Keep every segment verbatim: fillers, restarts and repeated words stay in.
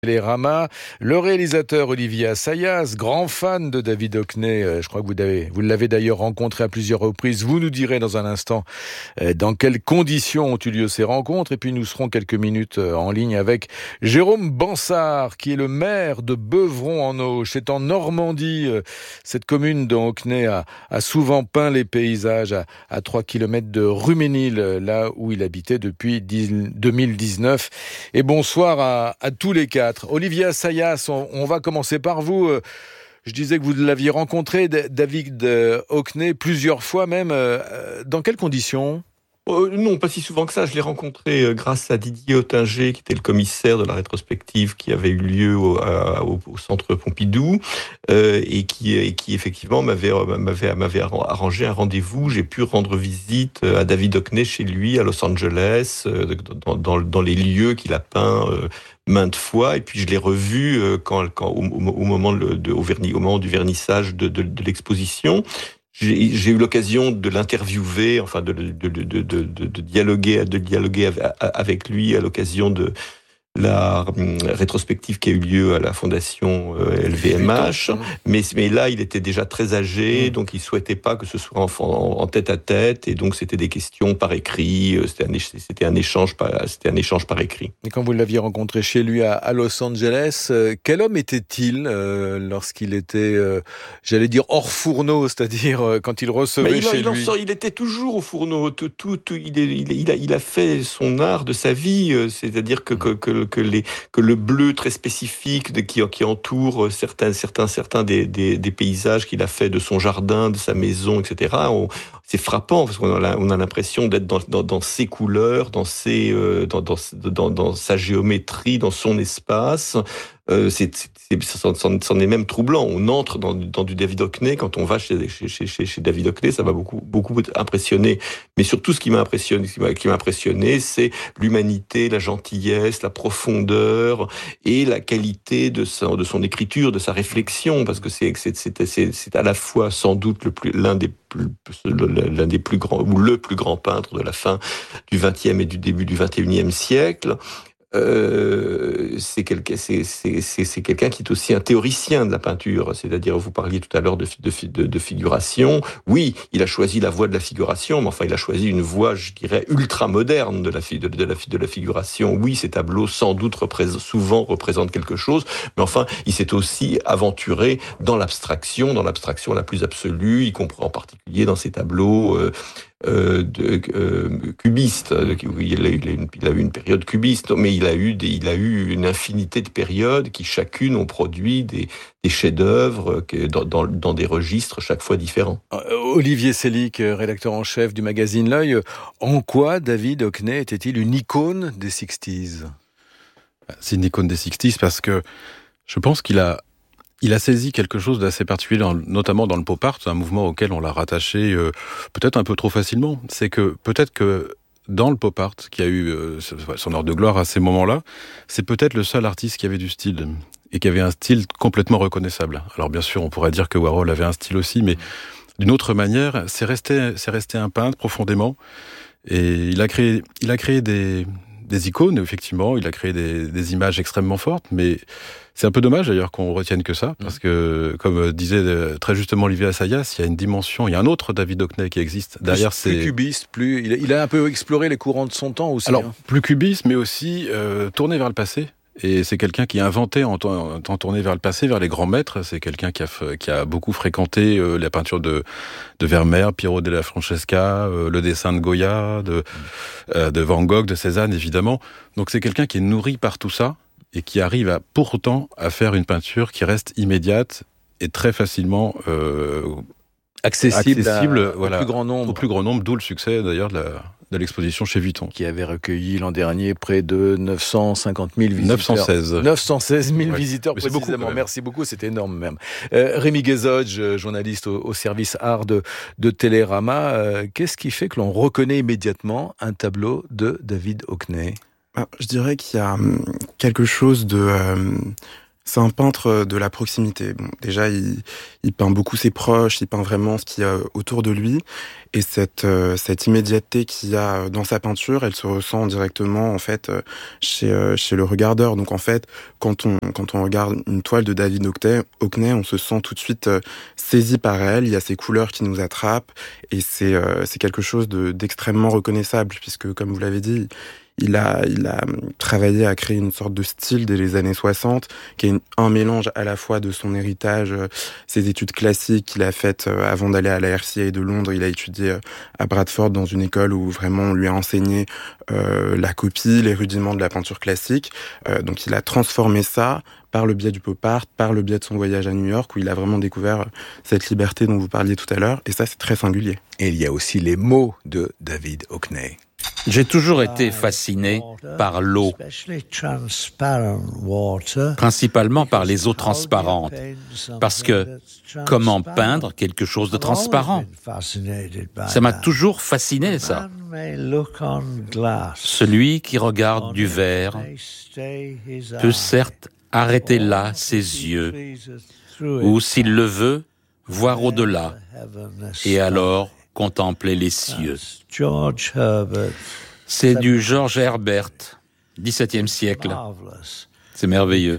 Télérama, le réalisateur Olivier Assayas, grand fan de David Hockney, je crois que vous l'avez, vous l'avez d'ailleurs rencontré à plusieurs reprises. Vous nous direz dans un instant dans quelles conditions ont eu lieu ces rencontres. Et puis nous serons quelques minutes en ligne avec Jérôme Bansard, qui est le maire de Beuvron-en-Auge. C'est en Normandie. Cette commune de Hockney a, a souvent peint les paysages à, à trois kilomètres de Rumesnil, là où il habitait depuis deux mille dix-neuf. Et bonsoir à, à tous les quatre. Olivier Assayas, on, on va commencer par vous. Je disais que vous l'aviez rencontré, David Hockney, plusieurs fois même. Dans quelles conditions ? Euh, non, pas si souvent que ça. Je l'ai rencontré euh, grâce à Didier Ottinger, qui était le commissaire de la rétrospective qui avait eu lieu au, à, au, au centre Pompidou, euh, et, qui, et qui effectivement m'avait, m'avait, m'avait arrangé un rendez-vous. J'ai pu rendre visite à David Hockney chez lui à Los Angeles, euh, dans, dans, dans les lieux qu'il a peints euh, maintes fois. Et puis je l'ai revu euh, quand, quand, au, au, moment de, au, verni, au moment du vernissage de, de, de l'exposition. J'ai, j'ai eu l'occasion de l'interviewer, enfin de, de, de, de, de, de dialoguer, de dialoguer avec lui à l'occasion de la rétrospective qui a eu lieu à la fondation L V M H. Mais, mais là, il était déjà très âgé, mmh. donc il souhaitait pas que ce soit en, en, en tête à tête, et donc c'était des questions par écrit. C'était un, c'était un échange par, c'était un échange par écrit. Et quand vous l'aviez rencontré chez lui à, à Los Angeles, euh, quel homme était-il euh, lorsqu'il était, euh, j'allais dire hors fourneau, c'est-à-dire euh, quand il recevait il, chez il lui. En, il était toujours au fourneau. Tout, tout, tout, il, il, il, a, il a fait son art de sa vie, c'est-à-dire que, que, que Que, les, que le bleu très spécifique de, qui, qui entoure certains, certains, certains des, des, des paysages qu'il a fait de son jardin, de sa maison, et cetera. On, c'est frappant parce qu'on a, on a l'impression d'être dans, dans, dans ses couleurs, dans, ses, euh, dans, dans, dans, dans sa géométrie, dans son espace. Euh, c'est, c'est, c'en, c'en est même troublant. On entre dans, dans du David Hockney. Quand on va chez, chez, chez, chez David Hockney, ça m'a beaucoup, beaucoup impressionné. Mais surtout, ce qui m'a impressionné, ce qui m'a, qui m'a impressionné, c'est l'humanité, la gentillesse, la profondeur et la qualité de son, de son écriture, de sa réflexion, parce que c'est, c'est, c'est, c'est, c'est à la fois sans doute le plus, l'un des plus, l'un des plus grands, ou le plus grand peintre de la fin du vingtième et du début du vingt et unième siècle. Euh, c'est quelqu'un, c'est, c'est, c'est, c'est quelqu'un qui est aussi un théoricien de la peinture. C'est-à-dire, vous parliez tout à l'heure de, de, de, de figuration. Oui, il a choisi la voie de la figuration, mais enfin, il a choisi une voie, je dirais, ultra moderne de la, de, de la, de la figuration. Oui, ces tableaux, sans doute, représent, souvent représentent quelque chose, mais enfin, il s'est aussi aventuré dans l'abstraction, dans l'abstraction la plus absolue, y compris en particulier dans ces tableaux euh, Euh, de, euh, cubiste. Il a, eu une, il a eu une période cubiste, mais il a eu des, il a eu une infinité de périodes qui chacune ont produit des, des chefs-d'œuvre dans, dans, dans des registres chaque fois différents. Olivier Sélic, rédacteur en chef du magazine L'Œil, en quoi David Hockney était-il une icône des sixties ? C'est une icône des sixties parce que je pense qu'il a Il a saisi quelque chose d'assez particulier, notamment dans le pop art, un mouvement auquel on l'a rattaché euh, peut-être un peu trop facilement. C'est que peut-être que dans le pop art, qui a eu euh, son heure de gloire à ces moments-là, c'est peut-être le seul artiste qui avait du style et qui avait un style complètement reconnaissable. Alors bien sûr, on pourrait dire que Warhol avait un style aussi, mais d'une autre manière, c'est resté, c'est resté un peintre profondément. Et il a créé, il a créé des, des icônes, effectivement, il a créé des, des images extrêmement fortes, mais c'est un peu dommage d'ailleurs qu'on retienne que ça, parce que, comme disait très justement Olivier Assayas, il y a une dimension, il y a un autre David Hockney qui existe. Derrière, plus, c'est plus cubiste, plus il a, il a un peu exploré les courants de son temps aussi. Alors, hein. plus cubiste, mais aussi euh, tourné vers le passé. Et c'est quelqu'un qui a inventé en temps tourné vers le passé, vers les grands maîtres. C'est quelqu'un qui a, qui a beaucoup fréquenté euh, la peinture de, de Vermeer, Piero della Francesca, euh, le dessin de Goya, de, euh, de Van Gogh, de Cézanne, évidemment. Donc c'est quelqu'un qui est nourri par tout ça et qui arrive à, pour autant à faire une peinture qui reste immédiate et très facilement euh, accessible, accessible à, voilà, au plus grand nombre. Au plus grand nombre, d'où le succès d'ailleurs de la... de l'exposition chez Vuitton. Qui avait recueilli l'an dernier près de neuf cent cinquante mille visiteurs. neuf cent seize. neuf cent seize mille ouais. visiteurs Mais précisément. Beaucoup, Merci beaucoup, c'était énorme même. Euh, Rémi Guézodge, journaliste au, au service art de, de Télérama. Euh, qu'est-ce qui fait que l'on reconnaît immédiatement un tableau de David Hockney ? Je dirais qu'il y a quelque chose de... Euh C'est un peintre de la proximité. Bon, déjà, il, il peint beaucoup ses proches, il peint vraiment ce qu'il y a autour de lui. Et cette, euh, cette immédiateté qu'il y a dans sa peinture, elle se ressent directement, en fait, chez, euh, chez le regardeur. Donc, en fait, quand on, quand on regarde une toile de David Hockney, Hockney, on se sent tout de suite euh, saisi par elle. Il y a ces couleurs qui nous attrapent. Et c'est, euh, c'est quelque chose de, d'extrêmement reconnaissable, puisque, comme vous l'avez dit, Il a, il a travaillé à créer une sorte de style dès les années soixante, qui est une, un mélange à la fois de son héritage, euh, ses études classiques qu'il a faites euh, avant d'aller à la R C A de Londres. Il a étudié euh, à Bradford dans une école où vraiment on lui a enseigné euh, la copie, les rudiments de la peinture classique. Euh, donc il a transformé ça par le biais du pop art, par le biais de son voyage à New York, où il a vraiment découvert cette liberté dont vous parliez tout à l'heure. Et ça, c'est très singulier. Et il y a aussi les mots de David Hockney. J'ai toujours été fasciné par l'eau, principalement par les eaux transparentes, parce que comment peindre quelque chose de transparent? Ça m'a toujours fasciné, ça. Celui qui regarde du verre peut certes arrêter là ses yeux, ou s'il le veut, voir au-delà, et alors contempler les cieux. C'est du George Herbert, dix-septième siècle. C'est merveilleux.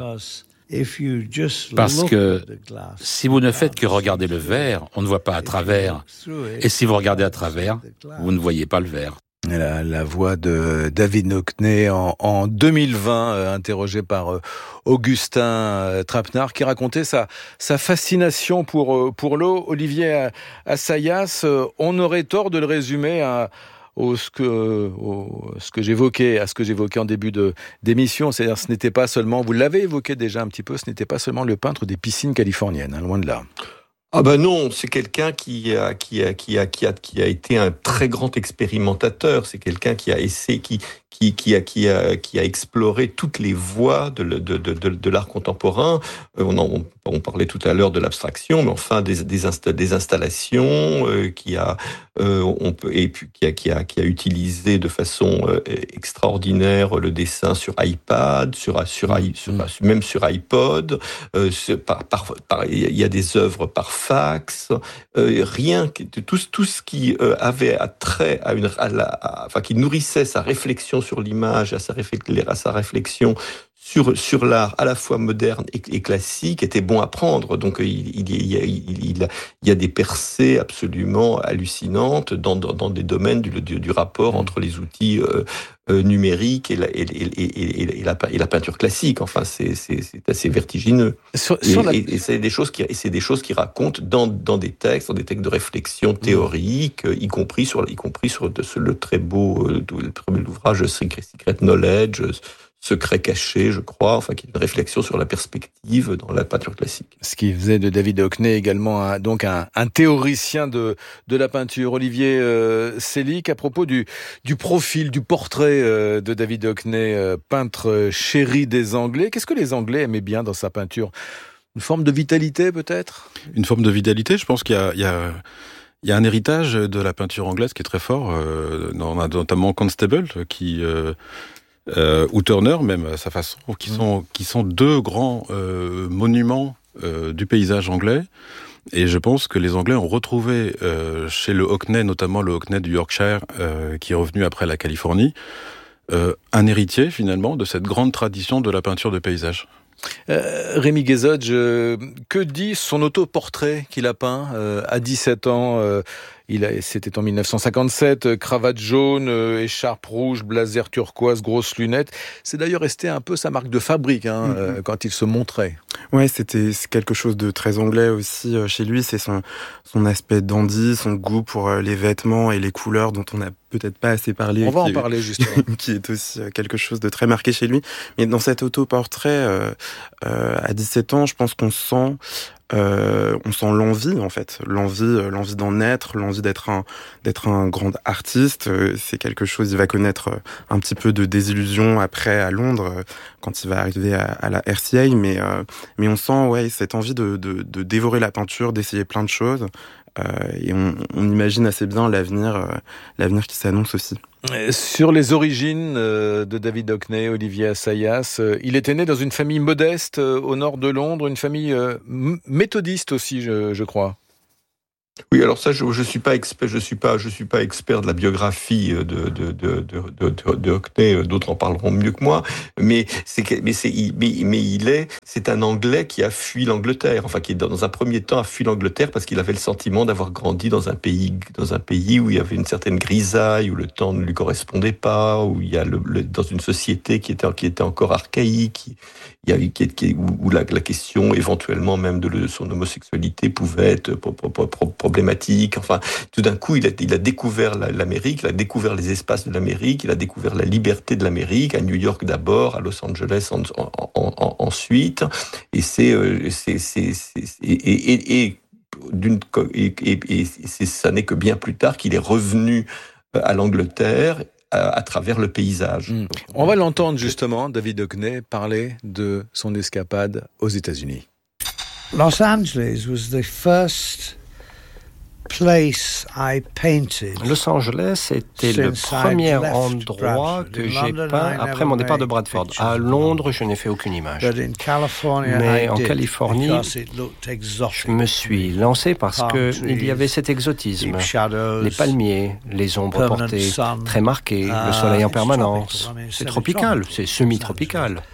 Parce que si vous ne faites que regarder le verre, on ne voit pas à travers. Et si vous regardez à travers, vous ne voyez pas le verre. La, la voix de David Hockney en, en deux mille vingt, euh, interrogé par euh, Augustin euh, Trapenard, qui racontait sa, sa fascination pour, euh, pour l'eau. Olivier Assayas, euh, on aurait tort de le résumer à, au, ce que, au, ce que j'évoquais, à ce que j'évoquais en début de, d'émission. C'est-à-dire, ce n'était pas seulement, vous l'avez évoqué déjà un petit peu, ce n'était pas seulement le peintre des piscines californiennes, hein, loin de là. Ah ben non, c'est quelqu'un qui a qui a qui a qui a qui a été un très grand expérimentateur. C'est quelqu'un qui a essayé, qui qui qui a qui a qui a exploré toutes les voies de de de de, de l'art contemporain. On en, on parlait tout à l'heure de l'abstraction, mais enfin des des, insta, des installations euh, qui a euh, on peut et puis qui a qui a qui a utilisé de façon euh, extraordinaire le dessin sur iPad, sur sur, sur, sur même sur iPod. Euh, par par par il y a des œuvres par fax, euh, rien que tout, tout ce qui euh, avait attrait à une, à la, à, enfin qui nourrissait sa réflexion sur l'image, à sa, à sa réflexion sur sur l'art à la fois moderne et, et classique était bon à prendre. Donc il il il y a, il, il, il y a des percées absolument hallucinantes dans dans, dans des domaines du, du, du rapport entre les outils euh, euh, numériques et la, et, et, et, et, la, et la peinture classique. Enfin c'est c'est, c'est assez vertigineux. Sur, et, sur la... et, et c'est des choses qui et c'est des choses qui racontent dans dans des textes, dans des textes de réflexion théorique, mmh. y compris sur y compris sur de, sur le très beau euh, le premier ouvrage Secret, Secret Knowledge. Secret caché, je crois, enfin, qui est une réflexion sur la perspective dans la peinture classique. Ce qui faisait de David Hockney également un, donc un, un théoricien de, de la peinture. Olivier euh, Sélic, à propos du, du profil, du portrait euh, de David Hockney, euh, peintre chéri des Anglais. Qu'est-ce que les Anglais aimaient bien dans sa peinture? Une forme de vitalité, peut-être? Une forme de vitalité, je pense qu'il y a... Il y a... Il y a un héritage de la peinture anglaise qui est très fort, euh, notamment Constable, qui... Euh, Euh, ou Turner même à sa façon, qui sont qui sont deux grands euh, monuments euh, du paysage anglais. Et je pense que les Anglais ont retrouvé euh, chez le Hockney, notamment le Hockney du Yorkshire, euh, qui est revenu après la Californie, euh, un héritier finalement de cette grande tradition de la peinture de paysage. Euh, Rémi Guézodge, euh, que dit son autoportrait qu'il a peint euh, à dix-sept ans euh, il a, c'était en dix-neuf cent cinquante-sept, euh, cravate jaune, euh, écharpe rouge, blazer turquoise, grosses lunettes. C'est d'ailleurs resté un peu sa marque de fabrique hein, mm-hmm. euh, quand il se montrait. Ouais, c'était c'est quelque chose de très anglais aussi euh, chez lui. C'est son, son aspect dandy, son goût pour euh, les vêtements et les couleurs dont on n'a peut-être pas assez parlé. On va en est, parler justement. Qui est aussi euh, quelque chose de très marqué chez lui. Mais dans cet autoportrait, euh, euh, à dix-sept ans, je pense qu'on sent... Euh, on sent l'envie en fait, l'envie, euh, l'envie d'en être, l'envie d'être un, d'être un grand artiste. Euh, c'est quelque chose. Il va connaître euh, un petit peu de désillusion après à Londres euh, quand il va arriver à, à la R C A, mais euh, mais on sent ouais cette envie de, de de dévorer la peinture, d'essayer plein de choses. Euh, et on, on imagine assez bien l'avenir, euh, l'avenir qui s'annonce aussi. Sur les origines euh, de David Hockney, Olivier Assayas, euh, il était né dans une famille modeste euh, au nord de Londres, une famille euh, m- méthodiste aussi, je, je crois. Oui, alors ça, je je suis pas expert, je suis pas, je suis pas expert de la biographie de de de de de, de, de Hockney. D'autres en parleront mieux que moi. Mais c'est que, mais c'est, mais, mais il est, c'est un Anglais qui a fui l'Angleterre. Enfin, qui dans un premier temps a fui l'Angleterre parce qu'il avait le sentiment d'avoir grandi dans un pays, dans un pays où il y avait une certaine grisaille, où le temps ne lui correspondait pas, où il y a le, le dans une société qui était qui était encore archaïque. Il y a qui, qui, où, où la, la question éventuellement même de, de son homosexualité pouvait être pro, pro, pro, problématique. Enfin, tout d'un coup, il a, il a découvert la, l'Amérique, il a découvert les espaces de l'Amérique, il a découvert la liberté de l'Amérique, à New York d'abord, à Los Angeles en, en, en, ensuite. Et c'est, c'est, c'est, c'est et, et, et, d'une, et, et, et c'est, ça n'est que bien plus tard qu'il est revenu à l'Angleterre à travers le paysage. Mmh. On va l'entendre justement, David Hockney, parler de son escapade aux États-Unis. Los Angeles was the first place I painted. Los Angeles était le premier endroit que j'ai peint après mon départ de Bradford. À Londres, je n'ai fait aucune image. Mais en Californie, je me suis lancé parce qu'il y avait cet exotisme. Les palmiers, les ombres portées très marquées, le soleil en permanence. C'est tropical, c'est semi-tropical.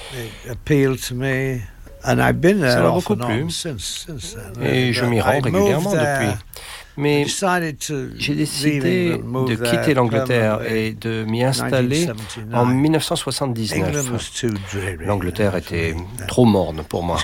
Ça m'a beaucoup plu et je m'y rends régulièrement depuis. Mais j'ai décidé de quitter l'Angleterre et de m'y installer en dix-neuf cent soixante-dix-neuf. L'Angleterre était trop morne pour moi.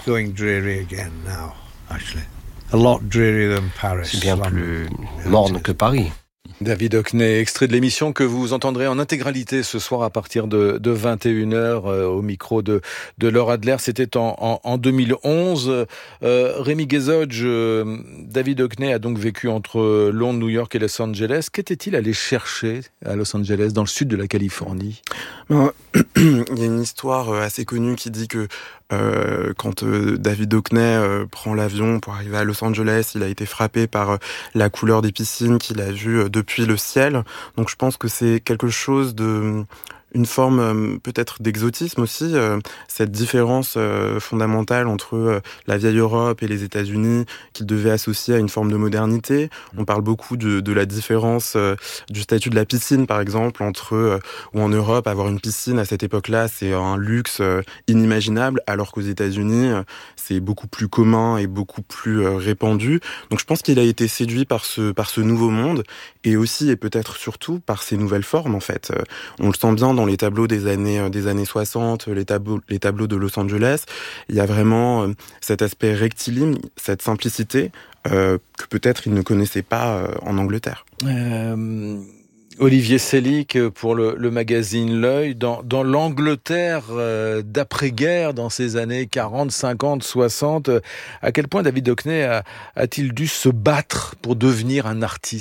C'est bien plus morne que Paris. David Hockney, extrait de l'émission que vous entendrez en intégralité ce soir à partir de, de vingt et une heures euh, au micro de, de Laure Adler. C'était en, en, en deux mille onze. Euh, Rémi Guézodge, euh, David Hockney a donc vécu entre Londres, New York et Los Angeles. Qu'était-il allé chercher à Los Angeles, dans le sud de la Californie ? Ben, il y a une histoire assez connue qui dit que Euh, quand euh, David Hockney euh, prend l'avion pour arriver à Los Angeles, il a été frappé par euh, la couleur des piscines qu'il a vues euh, depuis le ciel. Donc je pense que c'est quelque chose de... une forme euh, peut-être d'exotisme aussi, euh, cette différence euh, fondamentale entre euh, la vieille Europe et les États-Unis qu'il devait associer à une forme de modernité. On parle beaucoup de, de la différence euh, du statut de la piscine, par exemple, entre euh, ou en Europe, avoir une piscine à cette époque-là, c'est un luxe euh, inimaginable, alors qu'aux États-Unis, euh, c'est beaucoup plus commun et beaucoup plus euh, répandu. Donc je pense qu'il a été séduit par ce par ce nouveau monde et aussi et peut-être surtout par ces nouvelles formes en fait. Euh, on le sent bien dans les tableaux des années des années soixante, les tableaux les tableaux de Los Angeles, il y a vraiment euh, cet aspect rectiligne, cette simplicité euh, que peut-être il ne connaissait pas euh, en Angleterre. Euh, Olivier Selick pour le, le magazine L'Œil, dans, dans l'Angleterre euh, d'après-guerre, dans ces années quarante, cinquante, soixante, euh, à quel point David Hockney a, a-t-il dû se battre pour devenir un artiste ?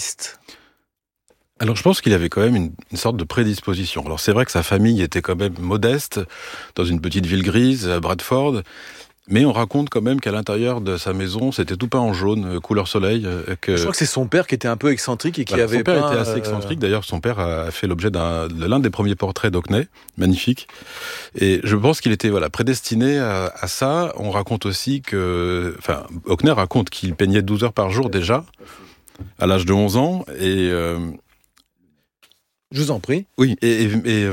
Alors je pense qu'il avait quand même une, une sorte de prédisposition. Alors c'est vrai que sa famille était quand même modeste, dans une petite ville grise, à Bradford, mais on raconte quand même qu'à l'intérieur de sa maison, c'était tout peint en jaune, couleur soleil. Que... Je crois que c'est son père qui était un peu excentrique et qui voilà, avait son père peint, était assez excentrique, d'ailleurs son père a fait l'objet d'un, de l'un des premiers portraits d'Hockney, magnifique. Et je pense qu'il était voilà prédestiné à, à ça. On raconte aussi que... Enfin, Hockney raconte qu'il peignait douze heures par jour déjà, à l'âge de onze ans, et... Euh, Je vous en prie. Oui, et, et, et,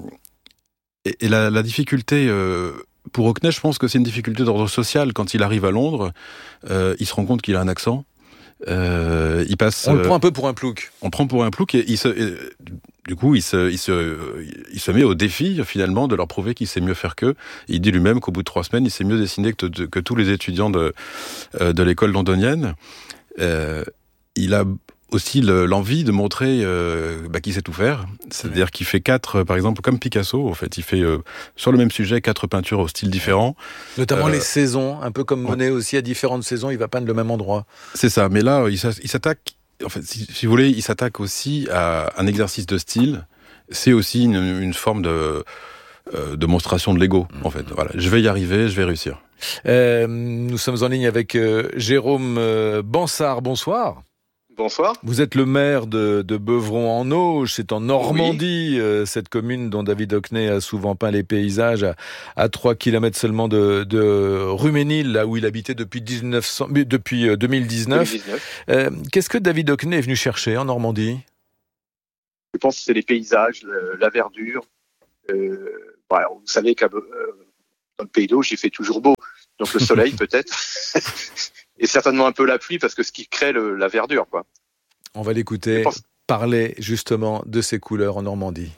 et, et la, la difficulté euh, pour Hockney, je pense que c'est une difficulté d'ordre social. Quand il arrive à Londres, euh, il se rend compte qu'il a un accent. Euh, il passe. On le prend un peu pour un plouc. On prend pour un plouc et il se, et, du coup, il se, il se, il se met au défi finalement de leur prouver qu'il sait mieux faire qu'eux. Il dit lui-même qu'au bout de trois semaines, il sait mieux dessiner que, de, que tous les étudiants de de l'école londonienne. Euh, il a aussi le, l'envie de montrer euh, bah, qu'il sait tout faire. C'est-à-dire ouais. qu'il fait quatre, par exemple, comme Picasso, en fait. Il fait, euh, sur le même sujet, quatre peintures au style différent. Notamment euh, les saisons, un peu comme ouais. Monet aussi, à différentes saisons, il va peindre le même endroit. C'est ça, mais là, il s'attaque, en fait, si, si vous voulez, il s'attaque aussi à un exercice de style. C'est aussi une, une forme de, euh, de monstration de l'ego, mmh. en fait. Voilà, je vais y arriver, je vais réussir. Euh, nous sommes en ligne avec euh, Jérôme euh, Bansard. Bonsoir. Bonsoir. Vous êtes le maire de, de Beuvron-en-Auge, c'est en Normandie, oui. euh, cette commune dont David Hockney a souvent peint les paysages, à, à trois kilomètres seulement de, de Rumesnil, là où il habitait depuis, dix-neuf cents, depuis deux mille dix-neuf. deux mille dix-neuf. Euh, qu'est-ce que David Hockney est venu chercher en Normandie ? Je pense que c'est les paysages, le, la verdure. Euh, bah, vous savez qu'à euh, dans le Pays d'Auge, il fait toujours beau, donc le soleil peut-être. Et certainement un peu la pluie, parce que ce qui crée le, la verdure, quoi. On va l'écouter pense... parler justement de ces couleurs en Normandie.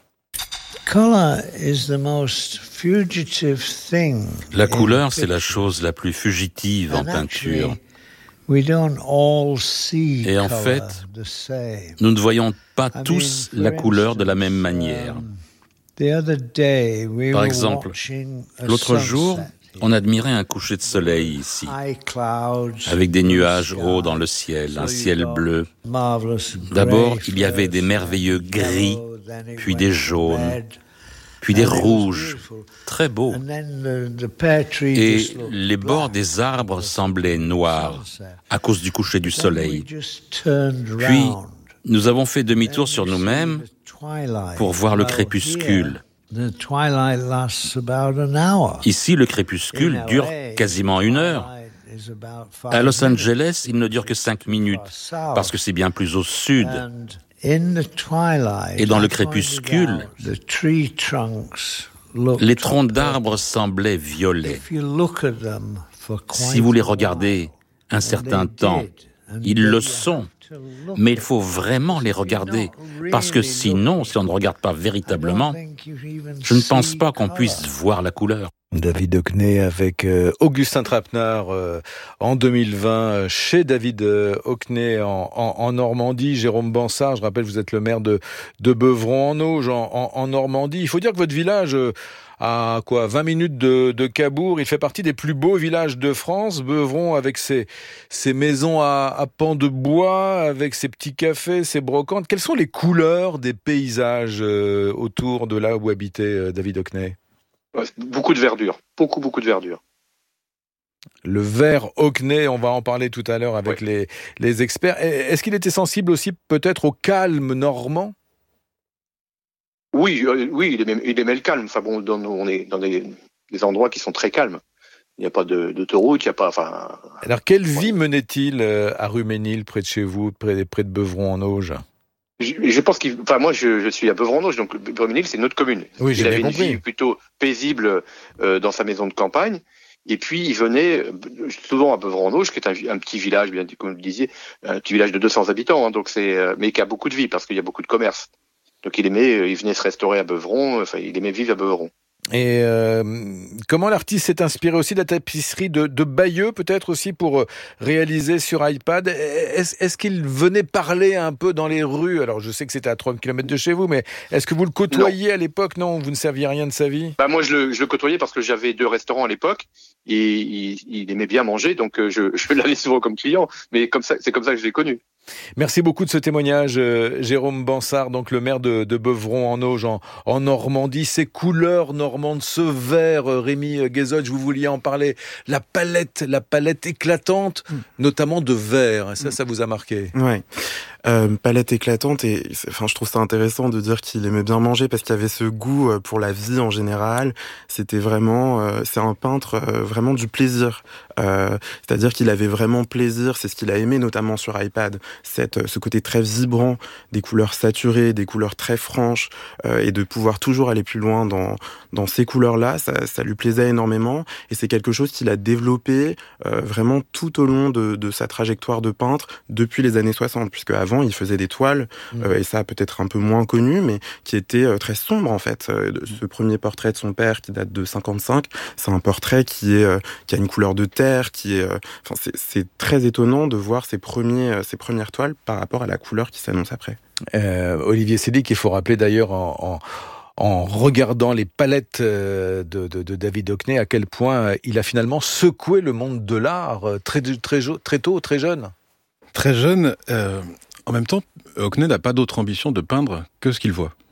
La couleur, c'est la chose la plus fugitive en peinture. Et en fait, nous ne voyons pas tous la couleur de la même manière. Par exemple, l'autre jour, on admirait un coucher de soleil ici, avec des nuages hauts dans le ciel, un ciel bleu. D'abord, il y avait des merveilleux gris, puis des jaunes, puis des rouges, très beaux. Et les bords des arbres semblaient noirs à cause du coucher du soleil. Puis, nous avons fait demi-tour sur nous-mêmes pour voir le crépuscule. Ici, le crépuscule dure quasiment une heure. À Los Angeles, il ne dure que cinq minutes, parce que c'est bien plus au sud. Et dans le crépuscule, les troncs d'arbres semblaient violets. Si vous les regardez un certain temps, ils le sont. Mais il faut vraiment les regarder, parce que sinon, si on ne regarde pas véritablement, je ne pense pas qu'on puisse voir la couleur. David Hockney avec euh, Augustin Trapenard euh, en deux mille vingt euh, chez David euh, Hockney en, en, en Normandie. Jérôme Bansard, je rappelle, vous êtes le maire de, de Beuvron-en-Auge en, en, en Normandie. Il faut dire que votre village euh, à quoi vingt minutes de, de Cabourg, il fait partie des plus beaux villages de France. Beuvron avec ses, ses maisons à, à pans de bois, avec ses petits cafés, ses brocantes. Quelles sont les couleurs des paysages euh, autour de là où habitait euh, David Hockney ? Beaucoup de verdure, beaucoup, beaucoup de verdure. Le vert Hockney, on va en parler tout à l'heure avec ouais. les, les experts. Est-ce qu'il était sensible aussi peut-être au calme normand ? Oui, euh, oui, il aimait, il aimait le calme. Enfin bon, dans, on est dans des, des endroits qui sont très calmes. Il n'y a pas de, d'autoroute, il n'y a pas... Enfin, alors, quelle vie menait-il à Rumesnil, près de chez vous, près, près de Beuvron-en-Auge ? Je, je pense qu'il, enfin moi je, je suis à Beuvron-en-Auge, donc Rumesnil c'est notre commune. Oui, j'ai il avait bien une compris. vie plutôt paisible euh, dans sa maison de campagne, et puis il venait souvent à Beuvron-en-Auge, qui est un, un petit village, bien comme vous le disiez, un petit village de deux cents habitants, hein, donc c'est, euh, mais qui a beaucoup de vie parce qu'il y a beaucoup de commerce. Donc il aimait, il venait se restaurer à Beuvron, enfin il aimait vivre à Beuvron. Et euh, comment l'artiste s'est inspiré aussi de la tapisserie de, de Bayeux, peut-être aussi pour réaliser sur iPad. Est-ce, est-ce qu'il venait parler un peu dans les rues ? Alors je sais que c'était à trois kilomètres de chez vous, mais est-ce que vous le côtoyiez non. à l'époque ? Non, vous ne saviez rien de sa vie ? Bah moi je le, je le côtoyais parce que j'avais deux restaurants à l'époque et il, il aimait bien manger, donc je, je l'avais souvent comme client. Mais comme ça, c'est comme ça que je l'ai connu. Merci beaucoup de ce témoignage, euh, Jérôme Bansard, donc le maire de, de Beuvron-en-Auge en, en Normandie. Ces couleurs normandes, ce vert, euh, Rémi Guézot, vous vouliez en parler, la palette, la palette éclatante, mmh. notamment de vert. Ça, mmh. ça vous a marqué ? Ouais. Euh, palette éclatante et enfin je trouve ça intéressant de dire qu'il aimait bien manger parce qu'il avait ce goût pour la vie en général. C'était vraiment euh, c'est un peintre euh, vraiment du plaisir. Euh, c'est-à-dire qu'il avait vraiment plaisir, c'est ce qu'il a aimé notamment sur iPad, cette ce côté très vibrant, des couleurs saturées, des couleurs très franches euh, et de pouvoir toujours aller plus loin dans dans ces couleurs-là, ça ça lui plaisait énormément et c'est quelque chose qu'il a développé euh, vraiment tout au long de de sa trajectoire de peintre depuis les années soixante puisque avant il faisait des toiles, mmh. euh, et ça peut-être un peu moins connu, mais qui était euh, très sombre en fait. Euh, ce premier portrait de son père qui date de cinquante-cinq, c'est un portrait qui est euh, qui a une couleur de terre, qui est, enfin euh, c'est, c'est très étonnant de voir ses premiers euh, ses premières toiles par rapport à la couleur qui s'annonce après. Euh, Olivier Sédic, il faut rappeler d'ailleurs en, en... en regardant les palettes de, de, de David Hockney, à quel point il a finalement secoué le monde de l'art très, très, très tôt, très jeune. Très jeune, euh, en même temps, Hockney n'a pas d'autre ambition de peindre que ce qu'il voit.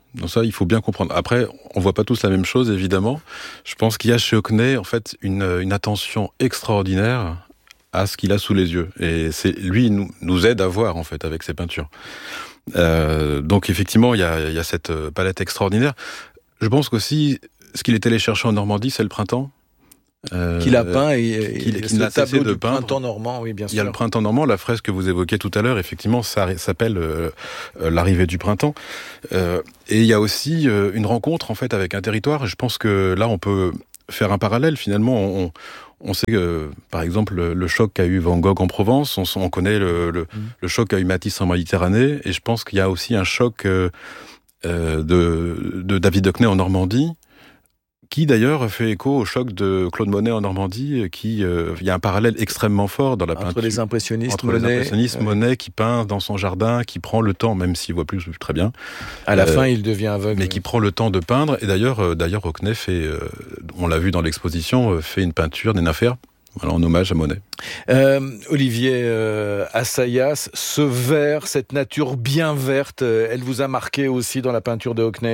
Donc ça, il faut bien comprendre. Après, on voit pas tous la même chose, évidemment. Je pense qu'il y a chez Hockney, en fait, une, une attention extraordinaire à ce qu'il a sous les yeux. Et c'est lui, il nous, nous aide à voir, en fait, avec ses peintures. Euh, donc, effectivement, il y a, il y a cette palette extraordinaire. Je pense qu'aussi, ce qu'il est allé chercher en Normandie, c'est le printemps. Euh, qu'il a peint et, qu'il, et qu'il le n'a cessé tableau de du peindre. Printemps normand, oui, bien sûr. Il y a le Printemps normand, la fresque que vous évoquiez tout à l'heure, effectivement, ça s'appelle euh, l'arrivée du printemps. Euh, et il y a aussi euh, une rencontre, en fait, avec un territoire. Je pense que là, on peut faire un parallèle, finalement. On, on sait que, par exemple, le, le choc qu'a eu Van Gogh en Provence, on, on connaît le, le, mmh. le choc qu'a eu Matisse en Méditerranée, et je pense qu'il y a aussi un choc euh, euh, de, de David Hockney en Normandie, qui d'ailleurs fait écho au choc de Claude Monet en Normandie, qui euh, il y a un parallèle extrêmement fort dans la entre peinture. Les impressionnistes, entre Monet, les impressionnistes, euh... Monet qui peint dans son jardin, qui prend le temps, même s'il voit plus très bien. À la euh, fin, il devient aveugle. Mais qui prend le temps de peindre. Et d'ailleurs, euh, d'ailleurs, Hockney fait, euh, on l'a vu dans l'exposition, euh, fait une peinture des nymphères. Voilà, en hommage à Monet. Euh, Olivier euh, Assayas, ce vert, cette nature bien verte, euh, elle vous a marqué aussi dans la peinture de Hockney ?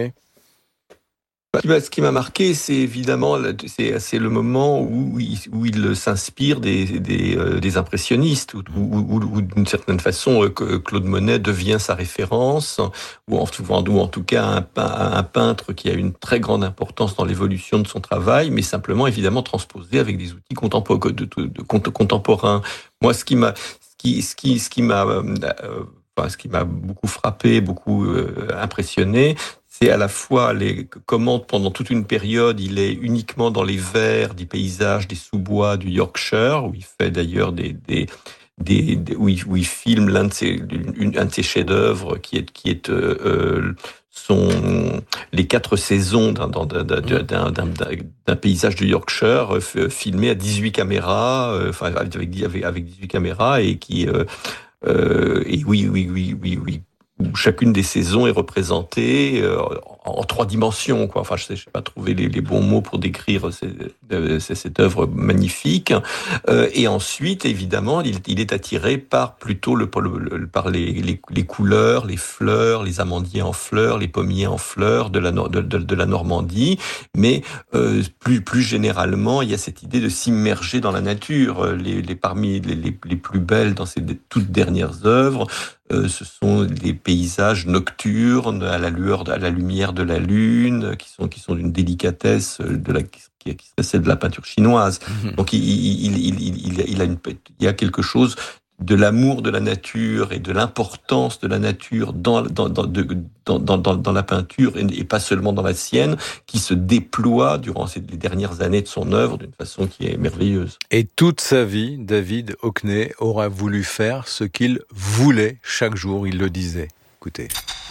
Ce qui m'a marqué, c'est évidemment c'est, c'est le moment où il, où il s'inspire des, des, euh, des impressionnistes, où, où, où, où d'une certaine façon Claude Monet devient sa référence, ou en, ou en tout cas un, un peintre qui a une très grande importance dans l'évolution de son travail, mais simplement évidemment transposé avec des outils contempo- de, de, de, contemporains. Moi, ce qui m'a, ce qui, ce qui, ce qui m'a, euh, enfin, ce qui m'a beaucoup frappé, beaucoup euh, impressionné, c'est à la fois les, comment pendant toute une période il est uniquement dans les verts des paysages, des sous-bois du Yorkshire, où il fait d'ailleurs des, des, des, des où, il, où il filme l'un de ses, une, un de ses chefs-d'œuvre qui est, qui est euh, son, les quatre saisons d'un, d'un, d'un, d'un, d'un, d'un paysage du Yorkshire filmé à dix-huit caméras, euh, enfin avec, avec, avec dix-huit caméras et qui euh, euh, et oui, oui, oui, oui, oui. où chacune des saisons est représentée euh, en, en trois dimensions, quoi. Enfin, je sais, je sais pas trouver les, les bons mots pour décrire ces, euh, cette œuvre magnifique. Euh, et ensuite, évidemment, il, il est attiré par plutôt le, le, le par les, les, les couleurs, les fleurs, les amandiers en fleurs, les pommiers en fleurs de la, de, de, de la Normandie. Mais euh, plus, plus généralement, il y a cette idée de s'immerger dans la nature. Les, les parmi les, les, les plus belles dans ces toutes dernières œuvres, Euh, ce sont des paysages nocturnes à la lueur, à la lumière de la lune, qui sont qui sont d'une délicatesse de la qui, qui serait celle de la peinture chinoise. Mmh. Donc il il il il il a une il y a quelque chose de l'amour de la nature et de l'importance de la nature dans dans dans de, dans, dans, dans, dans la peinture et, et pas seulement dans la sienne, qui se déploie durant ces les dernières années de son œuvre d'une façon qui est merveilleuse. Et toute sa vie, David Hockney aura voulu faire ce qu'il voulait chaque jour, il le disait. Écoutez.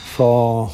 For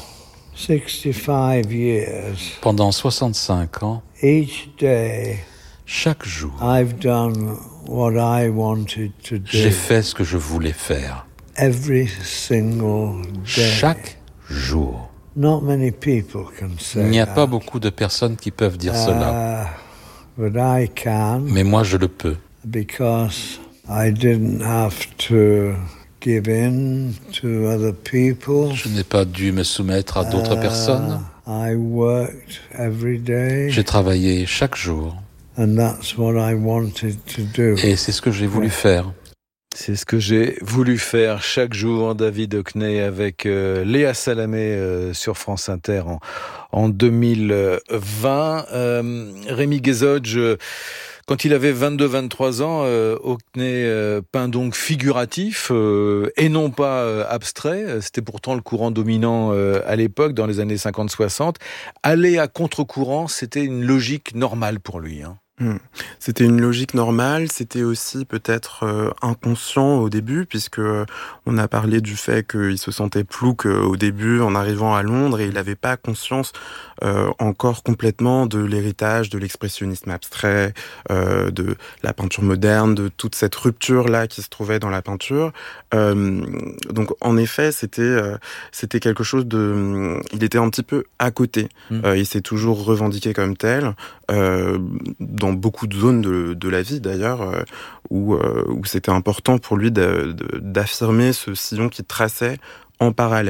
sixty-five years. Pendant soixante-cinq ans. Each day. Chaque jour, I've done what I wanted to do. J'ai fait ce que je voulais faire. Every single day. Chaque jour. Not many people can say Il n'y a that. pas beaucoup de personnes qui peuvent dire uh, cela. But I can. Mais moi, je le peux. Because I didn't have to give in to other people. Je n'ai pas dû me soumettre à d'autres uh, personnes. I worked every day. J'ai travaillé chaque jour. And that's what I wanted to do. Et c'est ce que j'ai voulu faire. C'est ce que j'ai voulu faire chaque jour, David Hockney, avec euh, Léa Salamé euh, sur France Inter en, en deux mille vingt. Euh, Rémi Guézodge, euh, quand il avait vingt-deux vingt-trois ans, euh, Hockney euh, peint donc figuratif euh, et non pas euh, abstrait. C'était pourtant le courant dominant euh, à l'époque, dans les années cinquante soixante. Aller à contre-courant, c'était une logique normale pour lui, hein. C'était une logique normale, c'était aussi peut-être euh, inconscient au début, puisque euh, on a parlé du fait qu'il se sentait plouc au début en arrivant à Londres, et il n'avait pas conscience euh, encore complètement de l'héritage de l'expressionnisme abstrait, euh, de la peinture moderne, de toute cette rupture-là qui se trouvait dans la peinture. Euh, donc en effet, c'était euh, c'était quelque chose de... Il était un petit peu à côté, mmh. euh, il s'est toujours revendiqué comme tel, euh, dans beaucoup de zones de, de la vie d'ailleurs, euh, où, euh, où c'était important pour lui de, de, d'affirmer ce sillon qu'il traçait en parallèle.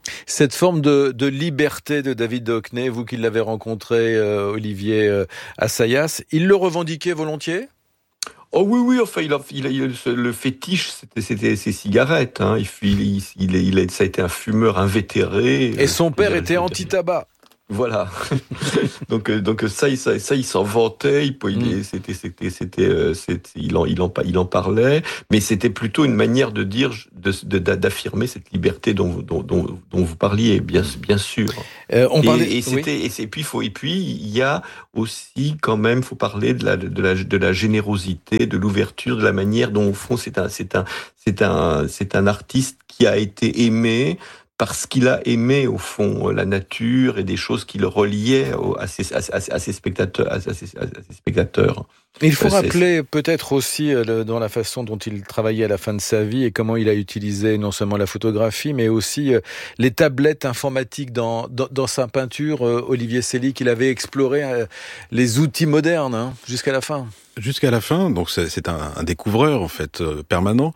Cette forme de, de liberté de David Hockney, vous qui l'avez rencontré, euh, Olivier euh, Assayas, il le revendiquait volontiers ? Oh oui, oui, enfin, il a, il a, il a, le fétiche, c'était, c'était ses cigarettes. Hein. Il, il, il, il, il, ça a été un fumeur invétéré. Et son père était anti-tabac. Voilà. donc, donc ça, il, ça, ça, il s'en vantait. Il, il, mm. c'était, c'était, c'était, c'était, il en, il en, il en parlait. Mais c'était plutôt une manière de dire, de, de, d'affirmer cette liberté dont, dont, dont, dont vous parliez, bien, bien sûr. Euh, on parlait. Et, et c'était, oui. et, et puis, faut, et puis, il y a aussi quand même, faut parler de la, de la, de la générosité, de l'ouverture, de la manière dont, au fond, c'est un, c'est un, c'est un, c'est un artiste qui a été aimé. Parce qu'il a aimé, au fond, la nature et des choses qui le reliaient à ses, à, à, à ses spectateurs. À ses, à ses spectateurs. Il faut euh, rappeler peut-être aussi euh, dans la façon dont il travaillait à la fin de sa vie et comment il a utilisé non seulement la photographie, mais aussi euh, les tablettes informatiques dans, dans, dans sa peinture. Euh, Olivier Selick, il avait exploré euh, les outils modernes hein, jusqu'à la fin. Jusqu'à la fin, donc c'est, c'est un, un découvreur en fait euh, permanent.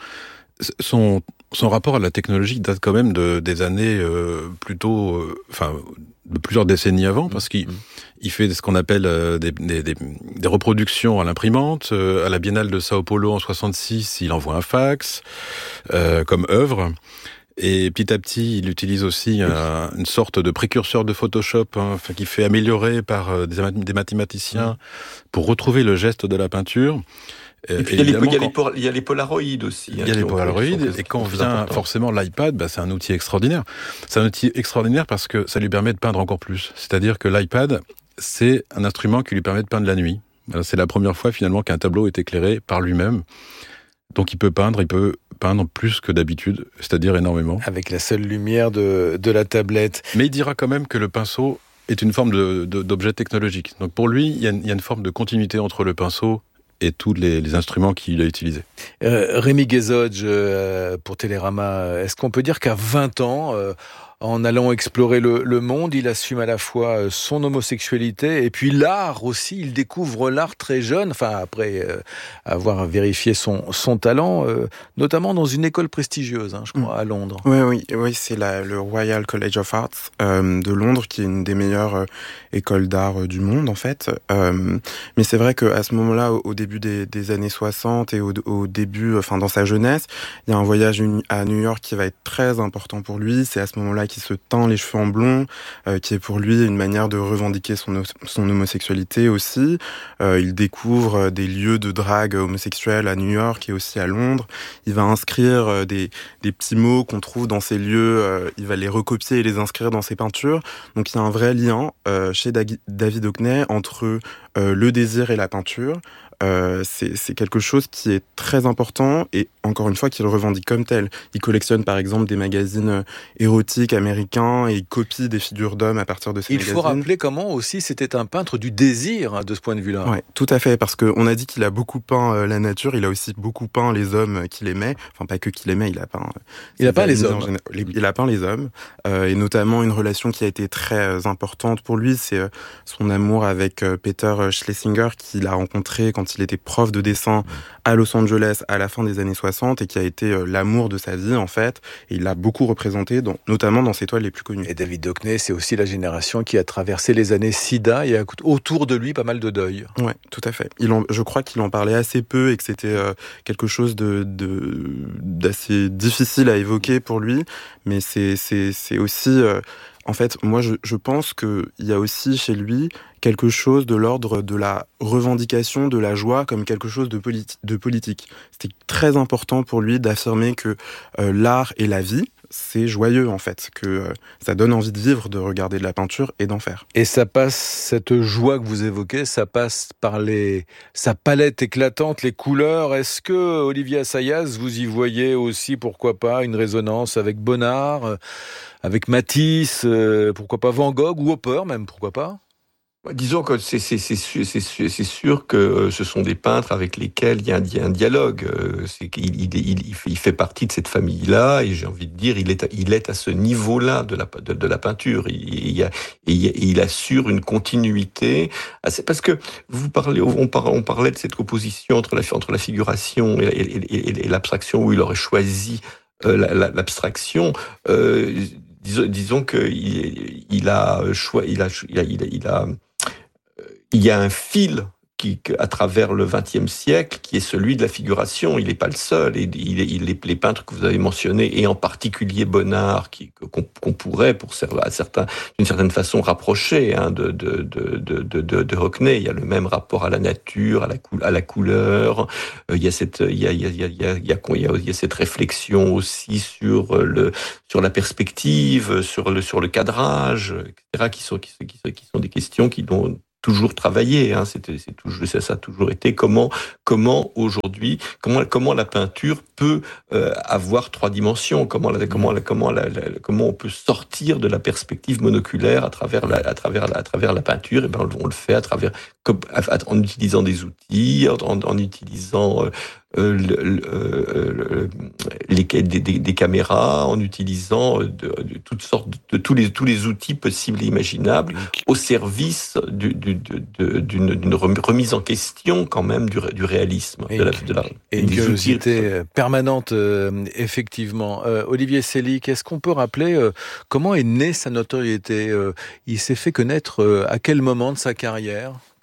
Son Son rapport à la technologie date quand même de, des années euh, plutôt, euh, enfin, de plusieurs décennies avant, parce qu'il mmh. il fait ce qu'on appelle euh, des, des, des, des reproductions à l'imprimante. Euh, à la Biennale de Sao Paulo en soixante-six, il envoie un fax euh, comme œuvre. Et petit à petit, il utilise aussi un, une sorte de précurseur de Photoshop, hein, enfin, qui fait améliorer par euh, des, des mathématiciens mmh. pour retrouver le geste de la peinture. Et puis, il, y a les, il, y a les, il y a les polaroïdes aussi. Il y a les polaroïdes, et quand vient forcément l'iPad, bah, c'est un outil extraordinaire. C'est un outil extraordinaire parce que ça lui permet de peindre encore plus. C'est-à-dire que l'iPad, c'est un instrument qui lui permet de peindre la nuit. C'est la première fois finalement qu'un tableau est éclairé par lui-même. Donc il peut peindre, il peut peindre plus que d'habitude, c'est-à-dire énormément. Avec la seule lumière de, de la tablette. Mais il dira quand même que le pinceau est une forme de, de, d'objet technologique. Donc pour lui, il y, a une, il y a une forme de continuité entre le pinceau et tous les, les instruments qu'il a utilisés. Euh, Rémi Guézodge, euh, pour Télérama, est-ce qu'on peut dire qu'à vingt ans, euh, en allant explorer le, le monde, il assume à la fois son homosexualité et puis l'art aussi. Il découvre l'art très jeune, enfin après euh, avoir vérifié son, son talent, euh, notamment dans une école prestigieuse, hein, je crois, mmh. à Londres. Oui, oui, oui, c'est la, le Royal College of Arts euh, de Londres, qui est une des meilleures euh, écoles d'art euh, du monde, en fait. Euh, mais c'est vrai qu'à ce moment-là, au, au début des, des années soixante et au, au début, enfin dans sa jeunesse, il y a un voyage à New York qui va être très important pour lui. C'est à ce moment-là qui se teint les cheveux en blond, euh, qui est pour lui une manière de revendiquer son, son homosexualité aussi. Euh, il découvre des lieux de drague homosexuels à New York et aussi à Londres. Il va inscrire euh, des, des petits mots qu'on trouve dans ces lieux, euh, il va les recopier et les inscrire dans ses peintures. Donc il y a un vrai lien euh, chez David Hockney entre euh, le désir et la peinture. Euh, c'est, c'est quelque chose qui est très important et encore une fois qu'il revendique comme tel. Il collectionne par exemple des magazines érotiques américains et il copie des figures d'hommes à partir de ces il magazines. Il faut rappeler comment aussi c'était un peintre du désir de ce point de vue-là. Ouais, tout à fait, parce qu'on a dit qu'il a beaucoup peint euh, la nature, il a aussi beaucoup peint les hommes qu'il aimait, enfin pas que qu'il aimait, il a peint... Euh, il a peint les hommes. Général, les, il a peint les hommes, euh, et notamment une relation qui a été très importante pour lui, c'est euh, son amour avec euh, Peter Schlesinger, qu'il a rencontré quand il était prof de dessin à Los Angeles à la fin des années soixante et qui a été euh, l'amour de sa vie en fait, et il l'a beaucoup représenté, dans, notamment dans ses toiles les plus connues. Et David Hockney, c'est aussi la génération qui a traversé les années SIDA et a autour de lui pas mal de deuil. Ouais, tout à fait. Il en, je crois qu'il en parlait assez peu et que c'était euh, quelque chose de, de d'assez difficile à évoquer pour lui, mais c'est c'est c'est aussi euh, en fait, moi, je, je pense qu'il y a aussi chez lui quelque chose de l'ordre de la revendication de la joie comme quelque chose de, politi- de politique. C'était très important pour lui d'affirmer que euh, l'art et la vie, c'est joyeux en fait, que euh, ça donne envie de vivre, de regarder de la peinture et d'en faire. Et ça passe, cette joie que vous évoquez, ça passe par les, sa palette éclatante, les couleurs. Est-ce que, Olivier Assayas, vous y voyez aussi, pourquoi pas, une résonance avec Bonnard, euh, avec Matisse, euh, pourquoi pas Van Gogh ou Hopper même, pourquoi pas ? Disons que c'est, c'est, c'est, sûr, c'est, sûr, c'est sûr que ce sont des peintres avec lesquels il y a un, il y a un dialogue. C'est qu'il, il, il, il fait partie de cette famille-là, et j'ai envie de dire, il est à, il est à ce niveau-là de la, de, de la peinture. Il, il, a, il, il assure une continuité. C'est parce que vous parlez, on parlait, on parlait de cette opposition entre la, entre la figuration et, et, et, et l'abstraction, où il aurait choisi euh, la, la, l'abstraction. Euh, disons, disons qu'il il a choix, il a, il a, il a, il a, il y a un fil qui, à travers le vingtième siècle, qui est celui de la figuration. Il n'est pas le seul. Et il, il, les, les peintres que vous avez mentionnés, et en particulier Bonnard, qui, qu'on, qu'on pourrait, pour à certains, d'une certaine façon, rapprocher hein, de, de, de, de, de, de Hockney. Il y a le même rapport à la nature, à la, cou, à la couleur. Euh, il y a cette, il y a, il y a, il y a, il y a, il y a, il y a cette réflexion aussi sur le, sur la perspective, sur le, sur le cadrage, et cetera, qui sont, qui, qui, qui sont des questions qui dont toujours travaillé, hein, c'était, c'est toujours, ça, ça a toujours été comment, comment aujourd'hui, comment, comment la peinture peut euh, avoir trois dimensions, comment, la, comment, la, comment, la, la, comment on peut sortir de la perspective monoculaire à travers la, à travers la, à travers la peinture. Et ben on le fait à travers, comme, en utilisant des outils, en, en utilisant euh, Euh, le, le, le, les, des, des, des caméras, en utilisant de, de toutes sortes de, de tous les tous les outils possibles et imaginables au service du, du, de, d'une, d'une remise en question quand même du, du réalisme. Et, de la, de la, et une curiosité permanente, euh, effectivement. Euh, Olivier Selig, est-ce qu'on peut rappeler euh, comment est née sa notoriété euh, Il s'est fait connaître euh, à quel moment de sa carrière ? Comment ?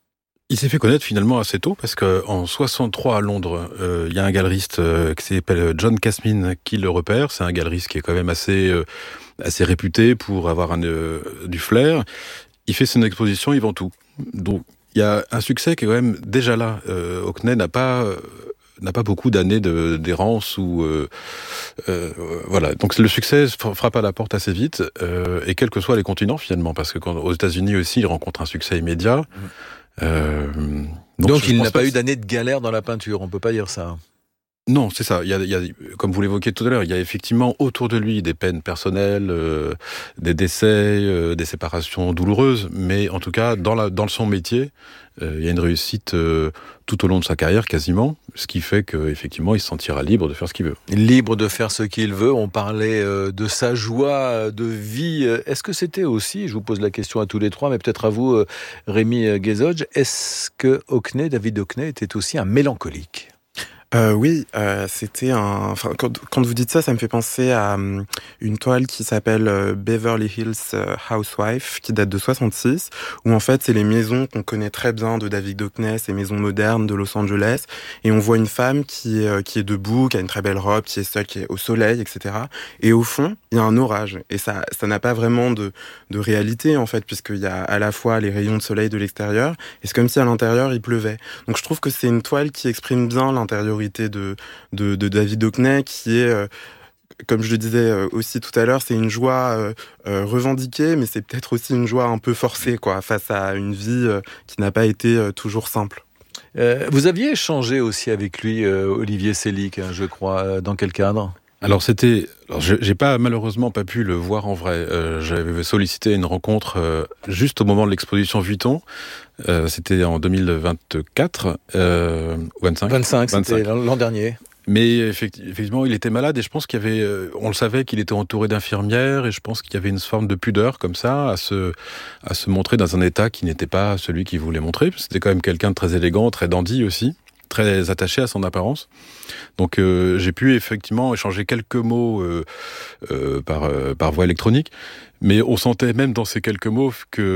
Il s'est fait connaître finalement assez tôt parce que en soixante-trois à Londres, euh, il y a un galeriste euh, qui s'appelle John Casmin qui le repère. C'est un galeriste qui est quand même assez euh, assez réputé pour avoir un euh, du flair. Il fait son exposition, il vend tout. Donc il y a un succès qui est quand même déjà là. Euh, Hockney n'a pas euh, n'a pas beaucoup d'années de, d'errance ou euh, euh, voilà. Donc le succès frappe à la porte assez vite euh, et quels que soient les continents finalement, parce que quand, aux États-Unis aussi, il rencontre un succès immédiat. Mmh. Euh, donc, donc il n'a pas eu d'année de galère dans la peinture, on peut pas dire ça. Non, c'est ça. Il y a, il y a, comme vous l'évoquiez tout à l'heure, il y a effectivement autour de lui des peines personnelles, euh, des décès, euh, des séparations douloureuses, mais en tout cas, dans, la, dans son métier, euh, il y a une réussite euh, tout au long de sa carrière quasiment, ce qui fait qu'effectivement, il se sentira libre de faire ce qu'il veut. Libre de faire ce qu'il veut. On parlait euh, de sa joie de vie. Est-ce que c'était aussi, je vous pose la question à tous les trois, mais peut-être à vous, euh, Rémi Guézodge, est-ce que Hockney, David Hockney, était aussi un mélancolique ? Euh, oui, euh, c'était un. Enfin, quand, quand vous dites ça, ça me fait penser à um, une toile qui s'appelle euh, Beverly Hills Housewife, qui date de soixante-six, où en fait c'est les maisons qu'on connaît très bien de David Hockney, ces maisons modernes de Los Angeles, et on voit une femme qui est euh, qui est debout, qui a une très belle robe, qui est seule, qui est au soleil, et cetera. Et au fond, il y a un orage, et ça ça n'a pas vraiment de de réalité en fait, puisqu'il y a à la fois les rayons de soleil de l'extérieur, et c'est comme si à l'intérieur il pleuvait. Donc je trouve que c'est une toile qui exprime bien l'intérieur De, de, de David Hockney, qui est, euh, comme je le disais euh, aussi tout à l'heure, c'est une joie euh, euh, revendiquée, mais c'est peut-être aussi une joie un peu forcée, quoi, face à une vie euh, qui n'a pas été euh, toujours simple. Euh, vous aviez échangé aussi avec lui, euh, Olivier Selig, hein, je crois, euh, dans quel cadre ? Alors c'était, alors j'ai pas malheureusement pas pu le voir en vrai. Euh, j'avais sollicité une rencontre euh, juste au moment de l'exposition Vuitton. Euh, c'était en deux mille vingt-quatre, euh, vingt-cinq. vingt-cinq, c'était l'an dernier. Mais effectivement, il était malade et je pense qu'il y avait, on le savait qu'il était entouré d'infirmières et je pense qu'il y avait une forme de pudeur comme ça à se, à se montrer dans un état qui n'était pas celui qu'il voulait montrer. C'était quand même quelqu'un de très élégant, très dandy aussi, très attaché à son apparence. Donc euh, j'ai pu effectivement échanger quelques mots euh, euh, par, euh, par voie électronique, mais on sentait même dans ces quelques mots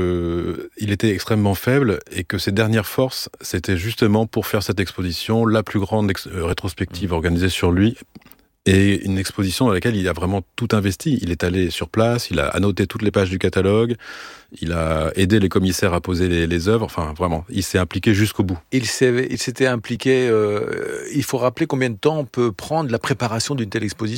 qu'il était extrêmement faible et que ses dernières forces, c'était justement pour faire cette exposition, la plus grande ex- rétrospective organisée sur lui, et une exposition dans laquelle il a vraiment tout investi. Il est allé sur place, il a annoté toutes les pages du catalogue, il a aidé les commissaires à poser les, les œuvres, enfin vraiment, il s'est impliqué jusqu'au bout. Il, s'est, il s'était impliqué, euh, il faut rappeler combien de temps peut prendre la préparation d'une telle exposition ?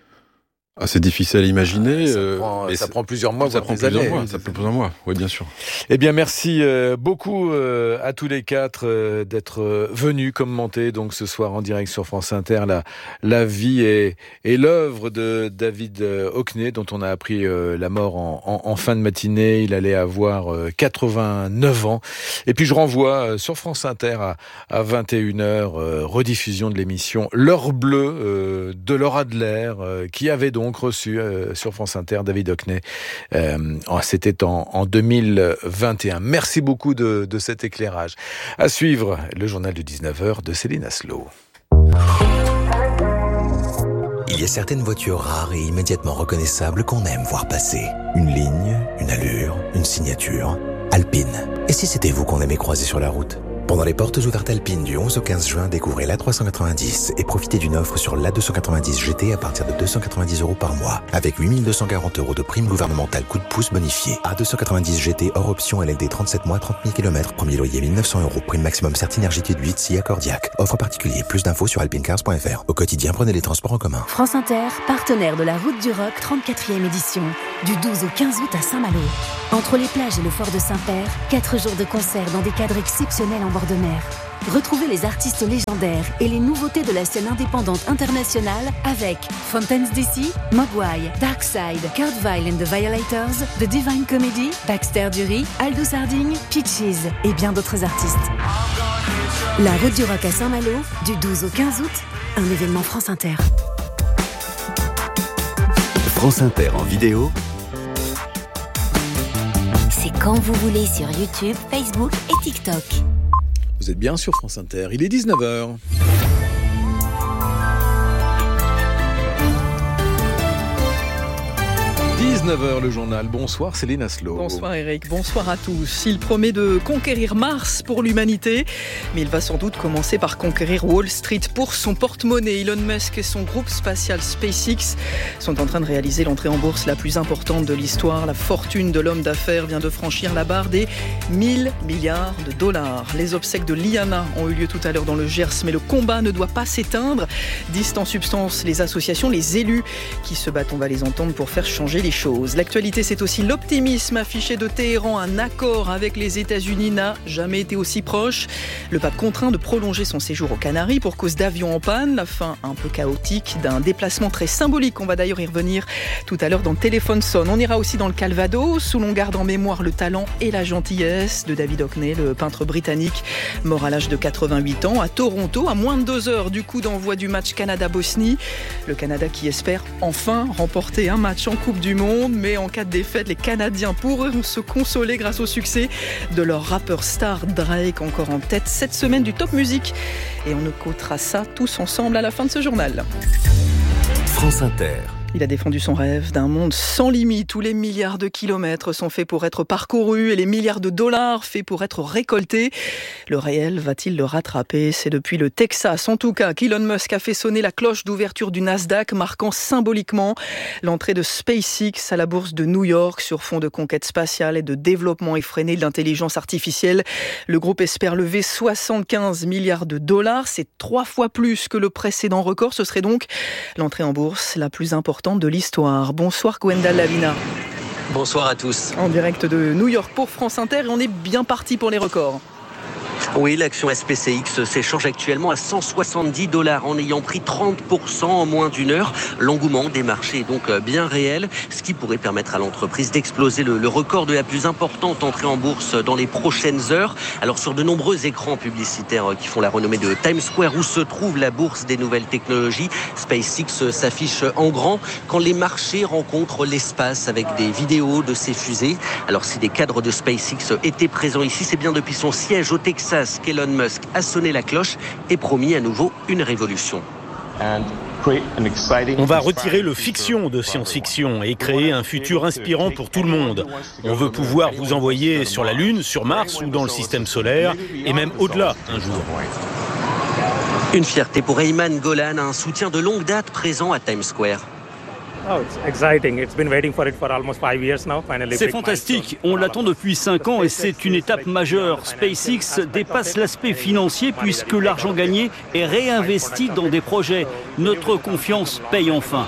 Ah, c'est difficile à imaginer. Ça, euh, prend, mais ça prend plusieurs mois, ça prend plusieurs années. mois. Ça prend plusieurs mois. Oui, bien sûr. Eh bien, merci euh, beaucoup euh, à tous les quatre euh, d'être euh, venus commenter donc ce soir en direct sur France Inter la la vie et et l'œuvre de David Hockney, dont on a appris euh, la mort en, en, en fin de matinée. Il allait avoir euh, quatre-vingt-neuf ans. Et puis je renvoie euh, sur France Inter à, à vingt et une heures euh, rediffusion de l'émission L'heure bleue euh, de Laura Adler euh, qui avait donc donc reçu euh, sur France Inter David Hockney. Euh, c'était en, en deux mille vingt et un. Merci beaucoup de, de cet éclairage. À suivre, le journal de dix-neuf heures de Céline Aslo. Il y a certaines voitures rares et immédiatement reconnaissables qu'on aime voir passer. Une ligne, une allure, une signature. Alpine. Et si c'était vous qu'on aimait croiser sur la route ? Pendant les portes ouvertes Alpine du onze au quinze juin, découvrez l'A trois cent quatre-vingt-dix et profitez d'une offre sur l'A deux cent quatre-vingt-dix G T à partir de deux cent quatre-vingt-dix euros par mois, avec huit mille deux cent quarante euros de prime gouvernementale coup de pouce bonifié. A deux cent quatre-vingt-dix G T hors option L L D trente-sept mois, trente mille kilomètres, premier loyer mille neuf cents euros, prime maximum Certinergie T huit, S I A Cordiac. Offre particulier, plus d'infos sur alpinecars point f r. Au quotidien, prenez les transports en commun. France Inter, partenaire de la Route du Rock trente-quatrième édition, du douze au quinze août à Saint-Malo. Entre les plages et le fort de Saint-Père, quatre jours de concert dans des cadres exceptionnels en bord de mer. Retrouvez les artistes légendaires et les nouveautés de la scène indépendante internationale avec Fountains D C, Mogwai, Darkside, Kurt Vile and the Violators, The Divine Comedy, Baxter Dury, Aldo Sarding, Peaches et bien d'autres artistes. La Route du Rock à Saint-Malo, du douze au quinze août, un événement France Inter. France Inter en vidéo. C'est quand vous voulez sur YouTube, Facebook et TikTok. Vous êtes bien sur France Inter, il est dix-neuf heures. dix-neuf heures le journal. Bonsoir Céline Aslo. Bonsoir Eric, bonsoir à tous. Il promet de conquérir Mars pour l'humanité, mais il va sans doute commencer par conquérir Wall Street pour son porte-monnaie. Elon Musk et son groupe spatial SpaceX sont en train de réaliser l'entrée en bourse la plus importante de l'histoire. La fortune de l'homme d'affaires vient de franchir la barre des mille milliards de dollars. Les obsèques de Liana ont eu lieu tout à l'heure dans le Gers, mais le combat ne doit pas s'éteindre. Disent en substance les associations, les élus qui se battent, on va les entendre, pour faire changer les choses. L'actualité, c'est aussi l'optimisme affiché de Téhéran. Un accord avec les États-Unis n'a jamais été aussi proche. Le pape contraint de prolonger son séjour aux Canaries pour cause d'avions en panne. La fin un peu chaotique d'un déplacement très symbolique. On va d'ailleurs y revenir tout à l'heure dans Téléphone sonne. On ira aussi dans le Calvados où l'on garde en mémoire le talent et la gentillesse de David Hockney, le peintre britannique mort à l'âge de quatre-vingt-huit ans. À Toronto, à moins de deux heures du coup d'envoi du match Canada-Bosnie. Le Canada qui espère enfin remporter un match en Coupe du Monde. Mais en cas de défaite, les Canadiens pourront se consoler grâce au succès de leur rappeur star Drake, encore en tête cette semaine du Top Music. Et on écoutera ça tous ensemble à la fin de ce journal. France Inter. Il a défendu son rêve d'un monde sans limite où les milliards de kilomètres sont faits pour être parcourus et les milliards de dollars faits pour être récoltés. Le réel va-t-il le rattraper ? C'est depuis le Texas, en tout cas, qu'Elon Musk a fait sonner la cloche d'ouverture du Nasdaq, marquant symboliquement l'entrée de SpaceX à la bourse de New York sur fond de conquête spatiale et de développement effréné de l'intelligence artificielle. Le groupe espère lever soixante-quinze milliards de dollars. C'est trois fois plus que le précédent record. Ce serait donc l'entrée en bourse la plus importante de l'histoire. Bonsoir Gwendal Lavina. Bonsoir à tous. En direct de New York pour France Inter et on est bien parti pour les records. Oui, l'action S P C X s'échange actuellement à cent soixante-dix dollars en ayant pris trente pour cent en moins d'une heure. L'engouement des marchés est donc bien réel, ce qui pourrait permettre à l'entreprise d'exploser le, le record de la plus importante entrée en bourse dans les prochaines heures. Alors sur de nombreux écrans publicitaires qui font la renommée de Times Square où se trouve la bourse des nouvelles technologies, SpaceX s'affiche en grand quand les marchés rencontrent l'espace avec des vidéos de ses fusées. Alors si des cadres de SpaceX étaient présents ici, c'est bien depuis son siège au Texas qu'Elon Musk a sonné la cloche et promis à nouveau une révolution. On va retirer le fiction de science-fiction et créer un futur inspirant pour tout le monde. On veut pouvoir vous envoyer sur la Lune, sur Mars ou dans le système solaire et même au-delà un jour. Une fierté pour Ayman Golan, un soutien de longue date présent à Times Square. C'est fantastique, on l'attend depuis cinq ans et c'est une étape majeure. SpaceX dépasse l'aspect financier puisque l'argent gagné est réinvesti dans des projets. Notre confiance paye enfin.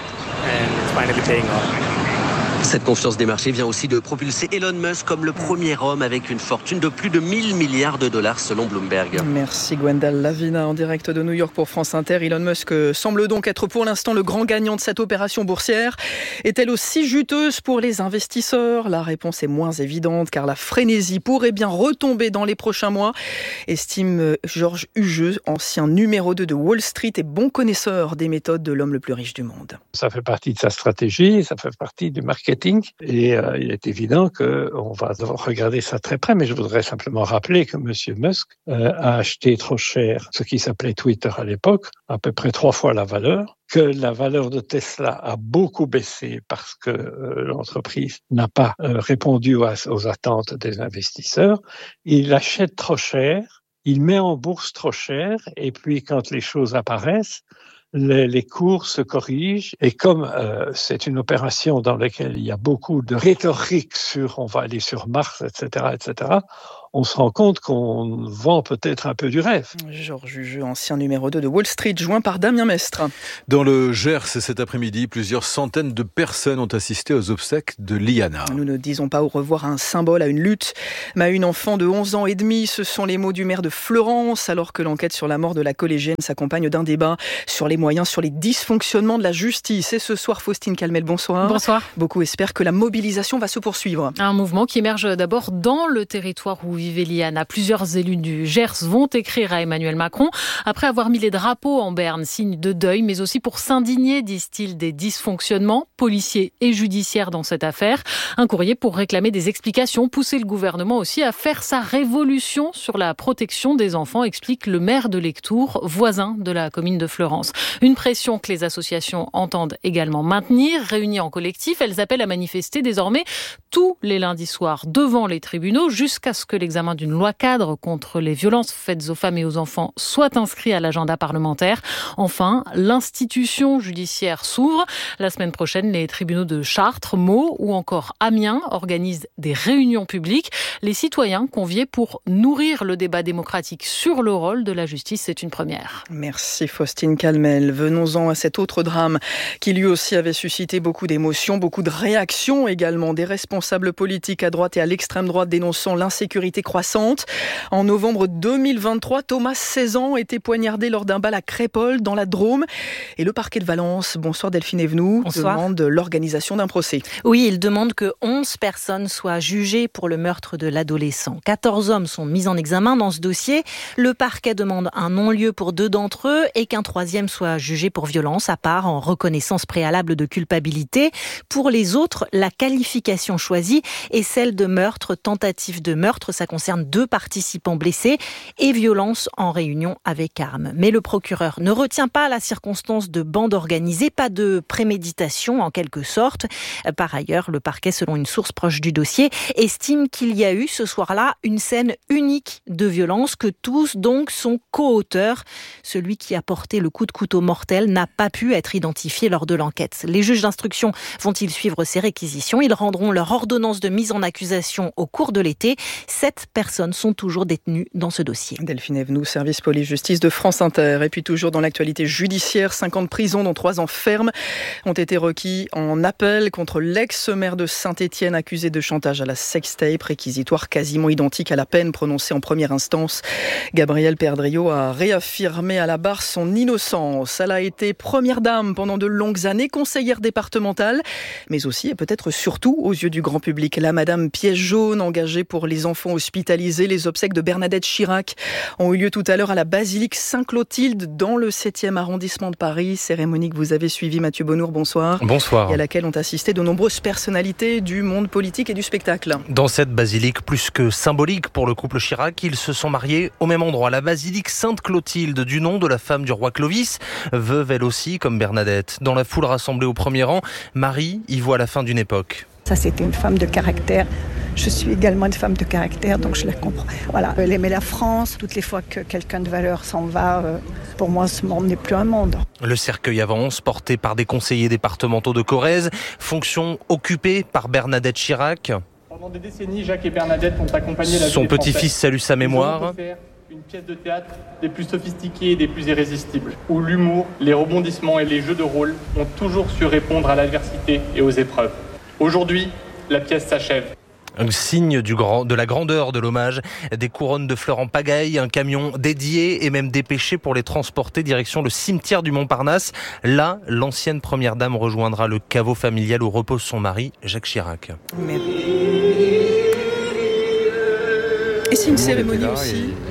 Cette confiance des marchés vient aussi de propulser Elon Musk comme le premier homme avec une fortune de plus de mille milliards de dollars selon Bloomberg. Merci Gwendal Lavina en direct de New York pour France Inter. Elon Musk semble donc être pour l'instant le grand gagnant de cette opération boursière. Est-elle aussi juteuse pour les investisseurs ? La réponse est moins évidente car la frénésie pourrait bien retomber dans les prochains mois, estime Georges Hugeux, ancien numéro deux de Wall Street et bon connaisseur des méthodes de l'homme le plus riche du monde. Ça fait partie de sa stratégie, ça fait partie du marketing marketing. Et euh, il est évident qu'on va devoir regarder ça très près, mais je voudrais simplement rappeler que M. Musk euh, a acheté trop cher ce qui s'appelait Twitter à l'époque, à peu près trois fois la valeur, que la valeur de Tesla a beaucoup baissé parce que euh, l'entreprise n'a pas euh, répondu aux, aux attentes des investisseurs. Il achète trop cher, il met en bourse trop cher, et puis quand les choses apparaissent, les, les cours se corrigent. Et comme euh, c'est une opération dans laquelle il y a beaucoup de rhétorique sur on va aller sur Mars, et cetera, et cetera, on se rend compte qu'on vend peut-être un peu du rêve. Georges Jugeux, ancien numéro deux de Wall Street, joint par Damien Mestre. Dans le Gers, cet après-midi, plusieurs centaines de personnes ont assisté aux obsèques de Liana. Nous ne disons pas au revoir à un symbole, à une lutte, mais à une enfant de onze ans et demi. Ce sont les mots du maire de Fleurance, alors que l'enquête sur la mort de la collégienne s'accompagne d'un débat sur les moyens, sur les dysfonctionnements de la justice. Et ce soir, Faustine Calmel, bonsoir. Bonsoir. Beaucoup espèrent que la mobilisation va se poursuivre. Un mouvement qui émerge d'abord dans le territoire où vivait Liana. Plusieurs élus du Gers vont écrire à Emmanuel Macron après avoir mis les drapeaux en berne, signe de deuil, mais aussi pour s'indigner, disent-ils, des dysfonctionnements policiers et judiciaires dans cette affaire. Un courrier pour réclamer des explications, pousser le gouvernement aussi à faire sa révolution sur la protection des enfants, explique le maire de Lectoure, voisin de la commune de Fleurance. Une pression que les associations entendent également maintenir. Réunies en collectif, elles appellent à manifester désormais tous les lundis soirs devant les tribunaux jusqu'à ce que l'examen d'une loi cadre contre les violences faites aux femmes et aux enfants soit inscrit à l'agenda parlementaire. Enfin, l'institution judiciaire s'ouvre. La semaine prochaine, les tribunaux de Chartres, Meaux ou encore Amiens organisent des réunions publiques. Les citoyens conviés pour nourrir le débat démocratique sur le rôle de la justice, c'est une première. Merci Faustine Calmel. Venons-en à cet autre drame qui lui aussi avait suscité beaucoup d'émotions, beaucoup de réactions également. Des responsables politiques à droite et à l'extrême droite dénonçant l'insécurité croissante. En novembre deux mille vingt-trois, Thomas, seize ans, était poignardé lors d'un bal à Crépol, dans la Drôme. Et le parquet de Valence, bonsoir Delphine Evenou, bonsoir, demande l'organisation d'un procès. Oui, il demande que onze personnes soient jugées pour le meurtre de l'adolescent. quatorze hommes sont mis en examen dans ce dossier. Le parquet demande un non-lieu pour deux d'entre eux et qu'un troisième soit jugé pour violence à part en reconnaissance préalable de culpabilité. Pour les autres, la qualification choisie est celle de meurtre, tentative de meurtre. Ça concerne deux participants blessés et violence en réunion avec arme. Mais le procureur ne retient pas la circonstance de bande organisée, pas de préméditation en quelque sorte. Par ailleurs, le parquet, selon une source proche du dossier, estime qu'il y a eu ce soir-là une scène unique de violence, que tous donc sont co-auteurs. Celui qui a porté le coup de couteau mortel n'a pas pu être identifié lors de l'enquête. Les juges d'instruction vont-ils suivre ces réquisitions? Ils rendront leur ordonnance de mise en accusation au cours de l'été. Sept personnes sont toujours détenues dans ce dossier. Delphine Evenou, service police-justice de France Inter. Et puis toujours dans l'actualité judiciaire, cinq ans de prison dont trois ans ferme ont été requis en appel contre l'ex-maire de Saint-Étienne accusé de chantage à la sextape, réquisitoire quasiment identique à la peine prononcée en première instance. Gabrielle Perdriau a réaffirmé à la barre son innocence. Elle a été première dame pendant de longues années, conseillère départementale, mais aussi et peut-être surtout aux yeux du grand public. La madame pièce jaune engagée pour les enfants hospitalisés. Les obsèques de Bernadette Chirac ont eu lieu tout à l'heure à la basilique Saint-Clotilde dans le septième arrondissement de Paris. Cérémonie que vous avez suivie, Mathieu Bonnour, bonsoir. Bonsoir. Et à laquelle ont assisté de nombreuses personnalités du monde politique et du spectacle. Dans cette basilique plus que symbolique pour le couple Chirac, ils se sont mariés au même endroit, la basilique Sainte-Clotilde, du nom de la femme du roi Clovis, veuve elle aussi comme Bernadette. Dans la foule rassemblée au premier rang, Marie y voit la fin d'une époque. Ça, c'était une femme de caractère. Je suis également une femme de caractère, donc je la comprends. Voilà, elle aimait la France. Toutes les fois que quelqu'un de valeur s'en va, euh, pour moi, ce monde n'est plus un monde. Le cercueil avance, porté par des conseillers départementaux de Corrèze, fonction occupée par Bernadette Chirac. Pendant des décennies, Jacques et Bernadette ont accompagné la vie Son petit-fils salue sa mémoire. Une pièce de théâtre des plus sophistiquées et des plus irrésistibles, où l'humour, les rebondissements et les jeux de rôle ont toujours su répondre à l'adversité et aux épreuves. Aujourd'hui, la pièce s'achève. Un signe du grand, de la grandeur de l'hommage, des couronnes de fleurs en pagaille, un camion dédié et même dépêché pour les transporter direction le cimetière du Montparnasse. Là, l'ancienne première dame rejoindra le caveau familial où repose son mari, Jacques Chirac. Mais... Et c'est une cérémonie aussi, euh,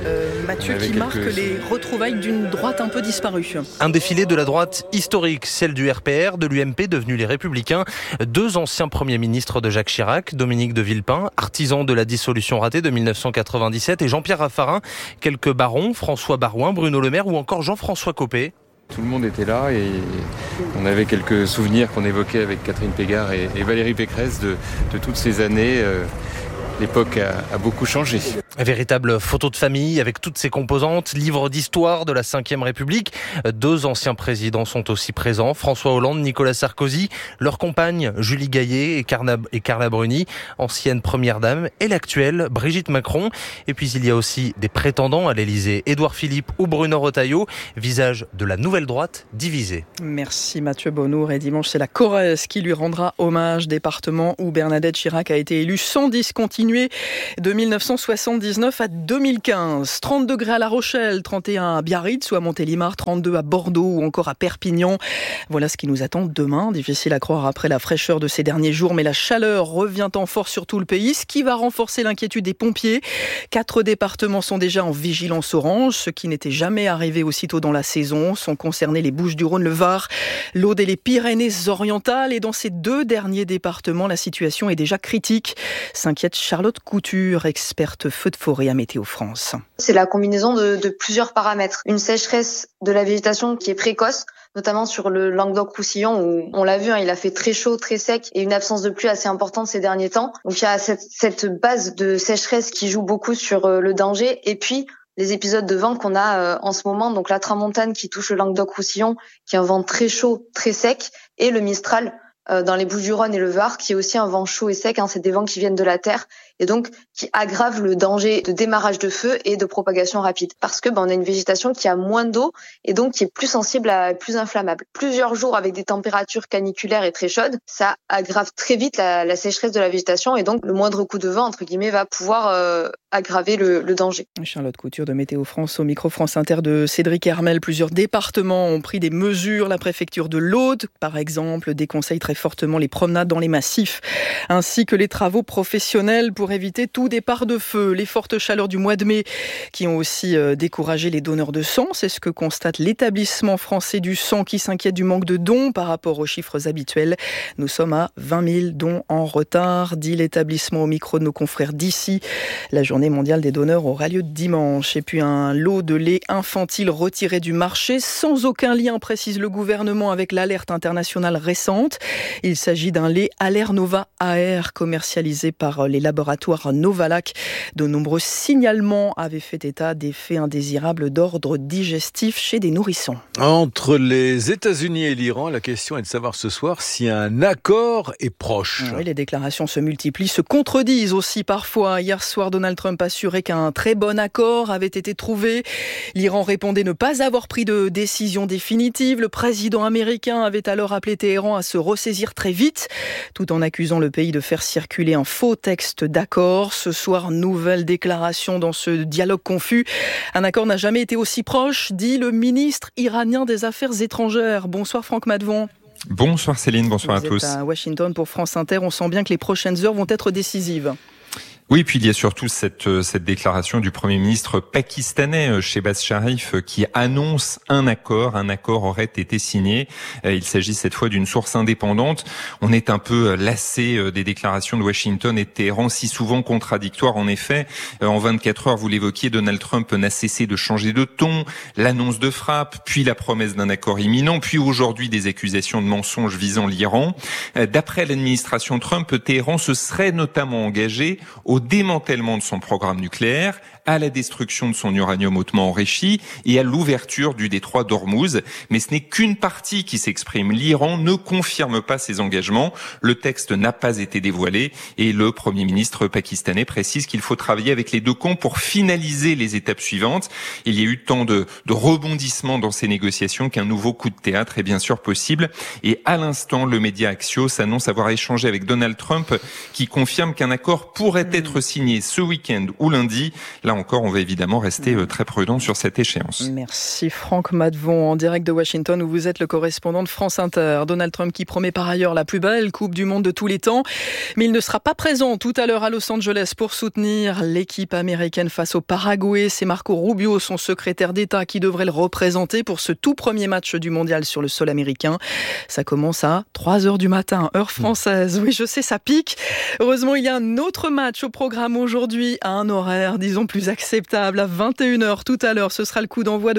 Mathieu qui marque quelques... les retrouvailles d'une droite un peu disparue. Un défilé de la droite historique, celle du R P R, de l'U M P, devenus les Républicains. Deux anciens premiers ministres de Jacques Chirac, Dominique de Villepin, artisan de la dissolution ratée de mille neuf cent quatre-vingt-dix-sept, et Jean-Pierre Raffarin, quelques barons, François Barouin, Bruno Le Maire ou encore Jean-François Copé. Tout le monde était là et on avait quelques souvenirs qu'on évoquait avec Catherine Pégard et, et Valérie Pécresse de, de toutes ces années. Euh, l'époque a, a beaucoup changé. Véritable photo de famille avec toutes ses composantes, livre d'histoire de la cinquième République. Deux anciens présidents sont aussi présents, François Hollande, Nicolas Sarkozy, leurs compagnes Julie Gaillet et Carla, et Carla Bruni, ancienne première dame, et l'actuelle Brigitte Macron. Et puis il y a aussi des prétendants à l'Élysée, Édouard Philippe ou Bruno Retailleau, visage de la nouvelle droite divisée. Merci Mathieu Bonnour. Et dimanche, c'est la Corrèze qui lui rendra hommage, département où Bernadette Chirac a été élue sans discontinuer de mille neuf cent soixante-dix à deux mille quinze. trente degrés à La Rochelle, trente et un à Biarritz ou à Montélimar, trente-deux à Bordeaux ou encore à Perpignan. Voilà ce qui nous attend demain. Difficile à croire après la fraîcheur de ces derniers jours, mais la chaleur revient en force sur tout le pays, ce qui va renforcer l'inquiétude des pompiers. Quatre départements sont déjà en vigilance orange, ce qui n'était jamais arrivé aussitôt dans la saison. Sont concernés les Bouches-du-Rhône, le Var, l'Aude et les Pyrénées-Orientales. Et dans ces deux derniers départements, la situation est déjà critique. S'inquiète Charlotte Couture, experte feu de forêt à Météo France. C'est la combinaison de, de plusieurs paramètres. Une sécheresse de la végétation qui est précoce, notamment sur le Languedoc-Roussillon où on l'a vu, hein, il a fait très chaud, très sec et une absence de pluie assez importante ces derniers temps. Donc il y a cette, cette base de sécheresse qui joue beaucoup sur euh, le danger et puis les épisodes de vent qu'on a euh, en ce moment, donc la tramontane qui touche le Languedoc-Roussillon, qui est un vent très chaud, très sec, et le Mistral euh, dans les Bouches-du-Rhône et le Var, qui est aussi un vent chaud et sec, hein, c'est des vents qui viennent de la terre, et donc qui aggravent le danger de démarrage de feu et de propagation rapide. Parce que ben, on a une végétation qui a moins d'eau et donc qui est plus sensible à plus inflammable. Plusieurs jours avec des températures caniculaires et très chaudes, ça aggrave très vite la, la sécheresse de la végétation et donc le moindre coup de vent, entre guillemets, va pouvoir euh, aggraver le, le danger. Charlotte Couture de Météo France au micro France Inter de Cédric Hermel. Plusieurs départements ont pris des mesures. La préfecture de l'Aude, par exemple, déconseille très fortement les promenades dans les massifs, ainsi que les travaux professionnels pour éviter tout départ de feu. Les fortes chaleurs du mois de mai qui ont aussi découragé les donneurs de sang. C'est ce que constate l'établissement français du sang qui s'inquiète du manque de dons par rapport aux chiffres habituels. Nous sommes à vingt mille dons en retard, dit l'établissement au micro de nos confrères d'ici. La journée mondiale des donneurs aura lieu dimanche. Et puis un lot de lait infantile retiré du marché sans aucun lien, précise le gouvernement, avec l'alerte internationale récente. Il s'agit d'un lait Allernova A R commercialisé par les laboratoires Novalac. De nombreux signalements avaient fait état d'effets indésirables d'ordre digestif chez des nourrissons. Entre les États-Unis et l'Iran, la question est de savoir ce soir si un accord est proche. Oui, les déclarations se multiplient, se contredisent aussi parfois. Hier soir, Donald Trump assurait qu'un très bon accord avait été trouvé. L'Iran répondait ne pas avoir pris de décision définitive. Le président américain avait alors appelé Téhéran à se ressaisir très vite, tout en accusant le pays de faire circuler un faux texte d'accord. Ce soir, nouvelle déclaration dans ce dialogue confus. Un accord n'a jamais été aussi proche, dit le ministre iranien des Affaires étrangères. Bonsoir Franck Madvon. Bonsoir Céline, bonsoir Vous à tous. Êtes à Washington pour France Inter. On sent bien que les prochaines heures vont être décisives. Oui, puis il y a surtout cette cette déclaration du Premier ministre pakistanais Shehbaz Sharif qui annonce un accord. Un accord aurait été signé. Il s'agit cette fois d'une source indépendante. On est un peu lassé des déclarations de Washington et de Téhéran, si souvent contradictoires. En effet, en vingt-quatre heures, vous l'évoquiez, Donald Trump n'a cessé de changer de ton. L'annonce de frappe, puis la promesse d'un accord imminent, puis aujourd'hui des accusations de mensonges visant l'Iran. D'après l'administration Trump, Téhéran se serait notamment engagé au au démantèlement de son programme nucléaire, à la destruction de son uranium hautement enrichi et à l'ouverture du détroit d'Ormuz. Mais ce n'est qu'une partie qui s'exprime. L'Iran ne confirme pas ses engagements. Le texte n'a pas été dévoilé et le Premier ministre pakistanais précise qu'il faut travailler avec les deux camps pour finaliser les étapes suivantes. Il y a eu tant de, de rebondissements dans ces négociations qu'un nouveau coup de théâtre est bien sûr possible. Et à l'instant, le média Axios annonce avoir échangé avec Donald Trump qui confirme qu'un accord pourrait être signé ce week-end ou lundi. Là encore, on va évidemment rester très prudent sur cette échéance. Merci Franck Madvon, en direct de Washington où vous êtes le correspondant de France Inter. Donald Trump qui promet par ailleurs la plus belle Coupe du Monde de tous les temps, mais il ne sera pas présent tout à l'heure à Los Angeles pour soutenir l'équipe américaine face au Paraguay. C'est Marco Rubio, son secrétaire d'État, qui devrait le représenter pour ce tout premier match du mondial sur le sol américain. Ça commence à trois heures du matin, heure française. Oui, je sais, ça pique. Heureusement, il y a un autre match au programme aujourd'hui à un horaire, disons, plus acceptable. À vingt et une heures tout à l'heure, ce sera le coup d'envoi de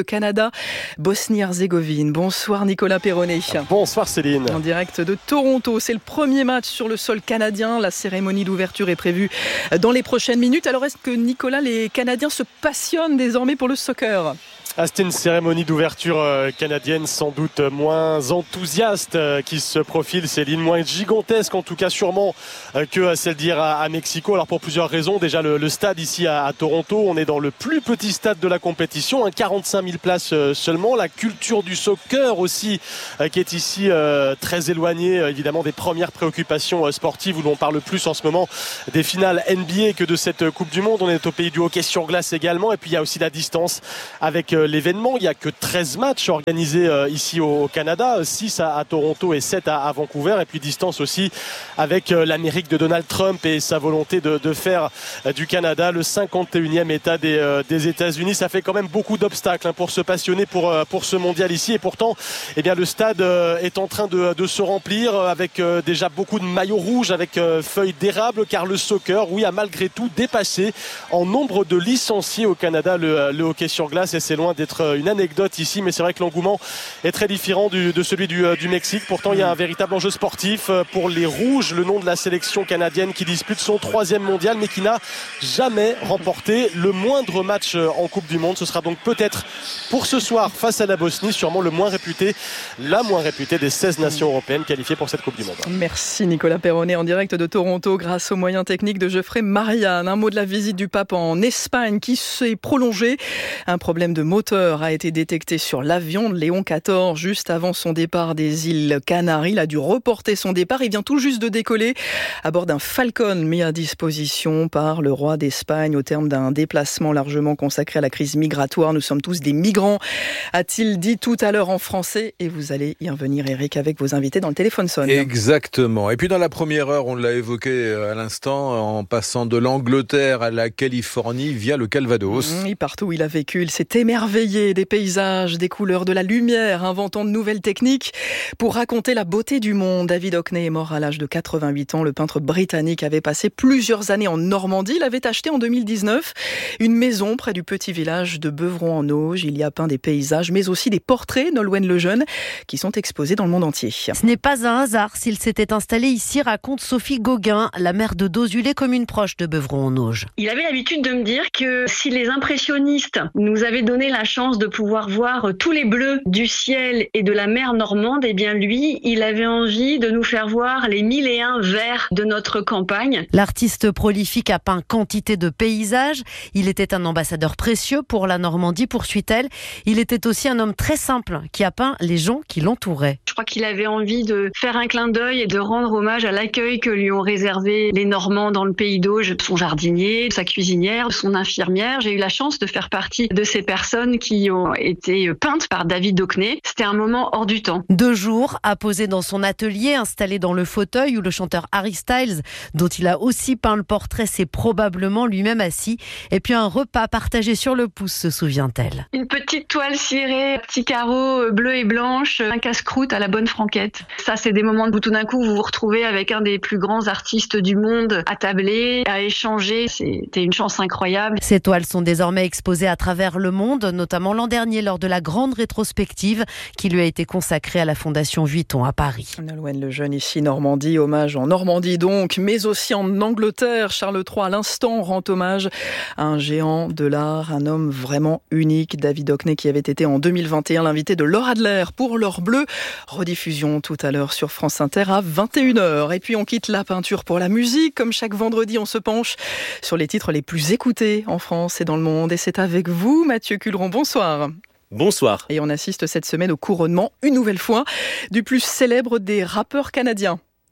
Canada-Bosnie-Herzégovine. Bonsoir Nicolas Perronnet. Bonsoir Céline. En direct de Toronto, c'est le premier match sur le sol canadien. La cérémonie d'ouverture est prévue dans les prochaines minutes. Alors est-ce que Nicolas, les Canadiens se passionnent désormais pour le soccer ? Ah, c'était une cérémonie d'ouverture canadienne sans doute moins enthousiaste qui se profile, Céline, moins gigantesque en tout cas sûrement que celle d'hier à Mexico. Alors pour plusieurs raisons, déjà le, le stade ici à, à Toronto, on est dans le plus petit stade de la compétition, hein, quarante-cinq mille places seulement. La culture du soccer aussi qui est ici euh, très éloignée évidemment des premières préoccupations sportives où l'on parle plus en ce moment des finales N B A que de cette Coupe du Monde. On est au pays du hockey sur glace également et puis il y a aussi la distance avec l'événement. Il n'y a que treize matchs organisés ici au Canada, six à Toronto et sept à Vancouver. Et puis distance aussi avec l'Amérique de Donald Trump et sa volonté de, de faire du Canada le cinquante et unième État des, des États-Unis. Ça fait quand même beaucoup d'obstacles pour se passionner pour, pour ce mondial ici. Et pourtant, eh bien, le stade est en train de, de se remplir avec déjà beaucoup de maillots rouges, avec feuilles d'érable, car le soccer, oui, a malgré tout dépassé en nombre de licenciés au Canada le, le hockey sur glace. Et c'est loin d'être une anecdote ici, mais c'est vrai que l'engouement est très différent du, de celui du, du Mexique. Pourtant, il y a un véritable enjeu sportif pour les Rouges, le nom de la sélection canadienne qui dispute son troisième mondial, mais qui n'a jamais remporté le moindre match en Coupe du Monde. Ce sera donc peut-être pour ce soir face à la Bosnie, sûrement le moins réputé, la moins réputée des seize nations européennes qualifiées pour cette Coupe du Monde. Merci Nicolas Perronnet en direct de Toronto grâce aux moyens techniques de Geoffrey Marianne. Un mot de la visite du pape en Espagne qui s'est prolongée. Un problème de moteur a été détecté sur l'avion de Léon quatorze juste avant son départ des îles Canaries. Il a dû reporter son départ. Il vient tout juste de décoller à bord d'un Falcon mis à disposition par le roi d'Espagne au terme d'un déplacement largement consacré à la crise migratoire. Nous sommes tous des migrants, a-t-il dit tout à l'heure en français. Et vous allez y revenir, Eric, avec vos invités dans le téléphone sonne. Exactement. Et puis dans la première heure, on l'a évoqué à l'instant, en passant de l'Angleterre à la Californie via le Calvados. Mmh, partout où il a vécu, il s'est émerveillé des paysages, des couleurs, de la lumière, inventant de nouvelles techniques pour raconter la beauté du monde. David Hockney est mort à l'âge de quatre-vingt-huit ans. Le peintre britannique avait passé plusieurs années en Normandie. Il avait acheté en deux mille dix-neuf une maison près du petit village de Beuvron-en-Auge. Il y a peint des paysages, mais aussi des portraits Nolwenn Lejeune qui sont exposés dans le monde entier. Ce n'est pas un hasard s'il s'était installé ici, raconte Sophie Gauguin, la mère de Dozulé, commune proche de Beuvron-en-Auge. Il avait l'habitude de me dire que si les impressionnistes nous avaient donné la chance de pouvoir voir tous les bleus du ciel et de la mer normande, eh bien lui, il avait envie de nous faire voir les mille et un verts de notre campagne. L'artiste prolifique a peint quantité de paysages. Il était un ambassadeur précieux pour la Normandie, poursuit-elle. Il était aussi un homme très simple qui a peint les gens qui l'entouraient. Je crois qu'il avait envie de faire un clin d'œil et de rendre hommage à l'accueil que lui ont réservé les Normands dans le pays d'Auge. Son jardinier, sa cuisinière, son infirmière. J'ai eu la chance de faire partie de ces personnes qui ont été peintes par David Hockney. C'était un moment hors du temps. Deux jours à poser dans son atelier, installé dans le fauteuil où le chanteur Harry Styles, dont il a aussi peint le portrait, s'est probablement lui-même assis. Et puis un repas partagé sur le pouce, se souvient-elle. Une petite toile cirée, petits carreaux bleus et blanches, un casse-croûte à la bonne franquette. Ça, c'est des moments où tout d'un coup, vous vous retrouvez avec un des plus grands artistes du monde à tabler, à échanger. C'était une chance incroyable. Ces toiles sont désormais exposées à travers le monde, notamment l'an dernier lors de la grande rétrospective qui lui a été consacrée à la Fondation Vuitton à Paris. Nolwenn Lejeune ici, Normandie, hommage en Normandie donc, mais aussi en Angleterre. Charles trois à l'instant rend hommage à un géant de l'art, un homme vraiment unique, David Hockney, qui avait été en deux mille vingt et un l'invité de Laure Adler pour L'Or Bleu. Rediffusion tout à l'heure sur France Inter à vingt et une heures. Et puis on quitte la peinture pour la musique. Comme chaque vendredi, on se penche sur les titres les plus écoutés en France et dans le monde. Et c'est avec vous, Mathieu Culeron. Bonsoir. Bonsoir. Et on assiste cette semaine au couronnement, une nouvelle fois, du plus célèbre des rappeurs canadiens.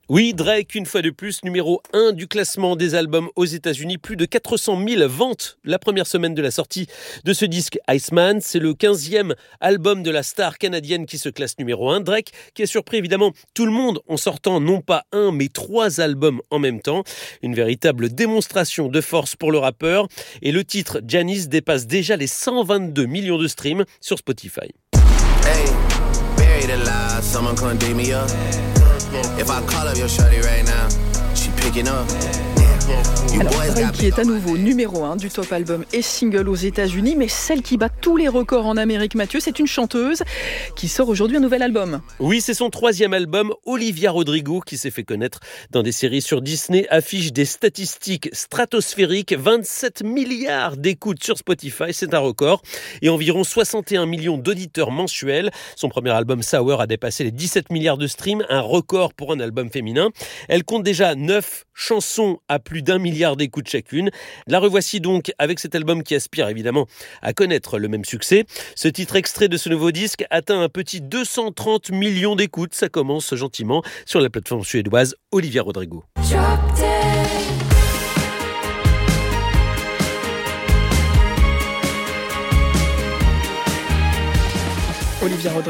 Oui, Drake, une fois de plus, numéro un du classement des albums aux États-Unis. Plus de quatre cent mille ventes la première semaine de la sortie de ce disque Iceman. C'est le quinzième album de la star canadienne qui se classe numéro un. Drake, qui a surpris évidemment tout le monde en sortant non pas un, mais trois albums en même temps. Une véritable démonstration de force pour le rappeur. Et le titre Janice dépasse déjà les cent vingt-deux millions de streams sur Spotify. Hey, buried alive, someone come dig me up. If I call up your shorty right now, she picking up. Alors, Drake qui est à nouveau numéro un du top album et single aux États-Unis, mais celle qui bat tous les records en Amérique, Mathieu, c'est une chanteuse qui sort aujourd'hui un nouvel album. Oui, c'est son troisième album, Olivia Rodrigo, qui s'est fait connaître dans des séries sur Disney, affiche des statistiques stratosphériques, vingt-sept milliards d'écoutes sur Spotify, c'est un record, et environ soixante et un millions d'auditeurs mensuels. Son premier album, Sour, a dépassé les dix-sept milliards de streams, un record pour un album féminin. Elle compte déjà neuf chansons à plus d'un milliard d'écoutes chacune. La revoici donc avec cet album qui aspire évidemment à connaître le même succès. Ce titre extrait de ce nouveau disque atteint un petit deux cent trente millions d'écoutes. Ça commence gentiment sur la plateforme suédoise Olivia Rodrigo. Olivia Rodrigo.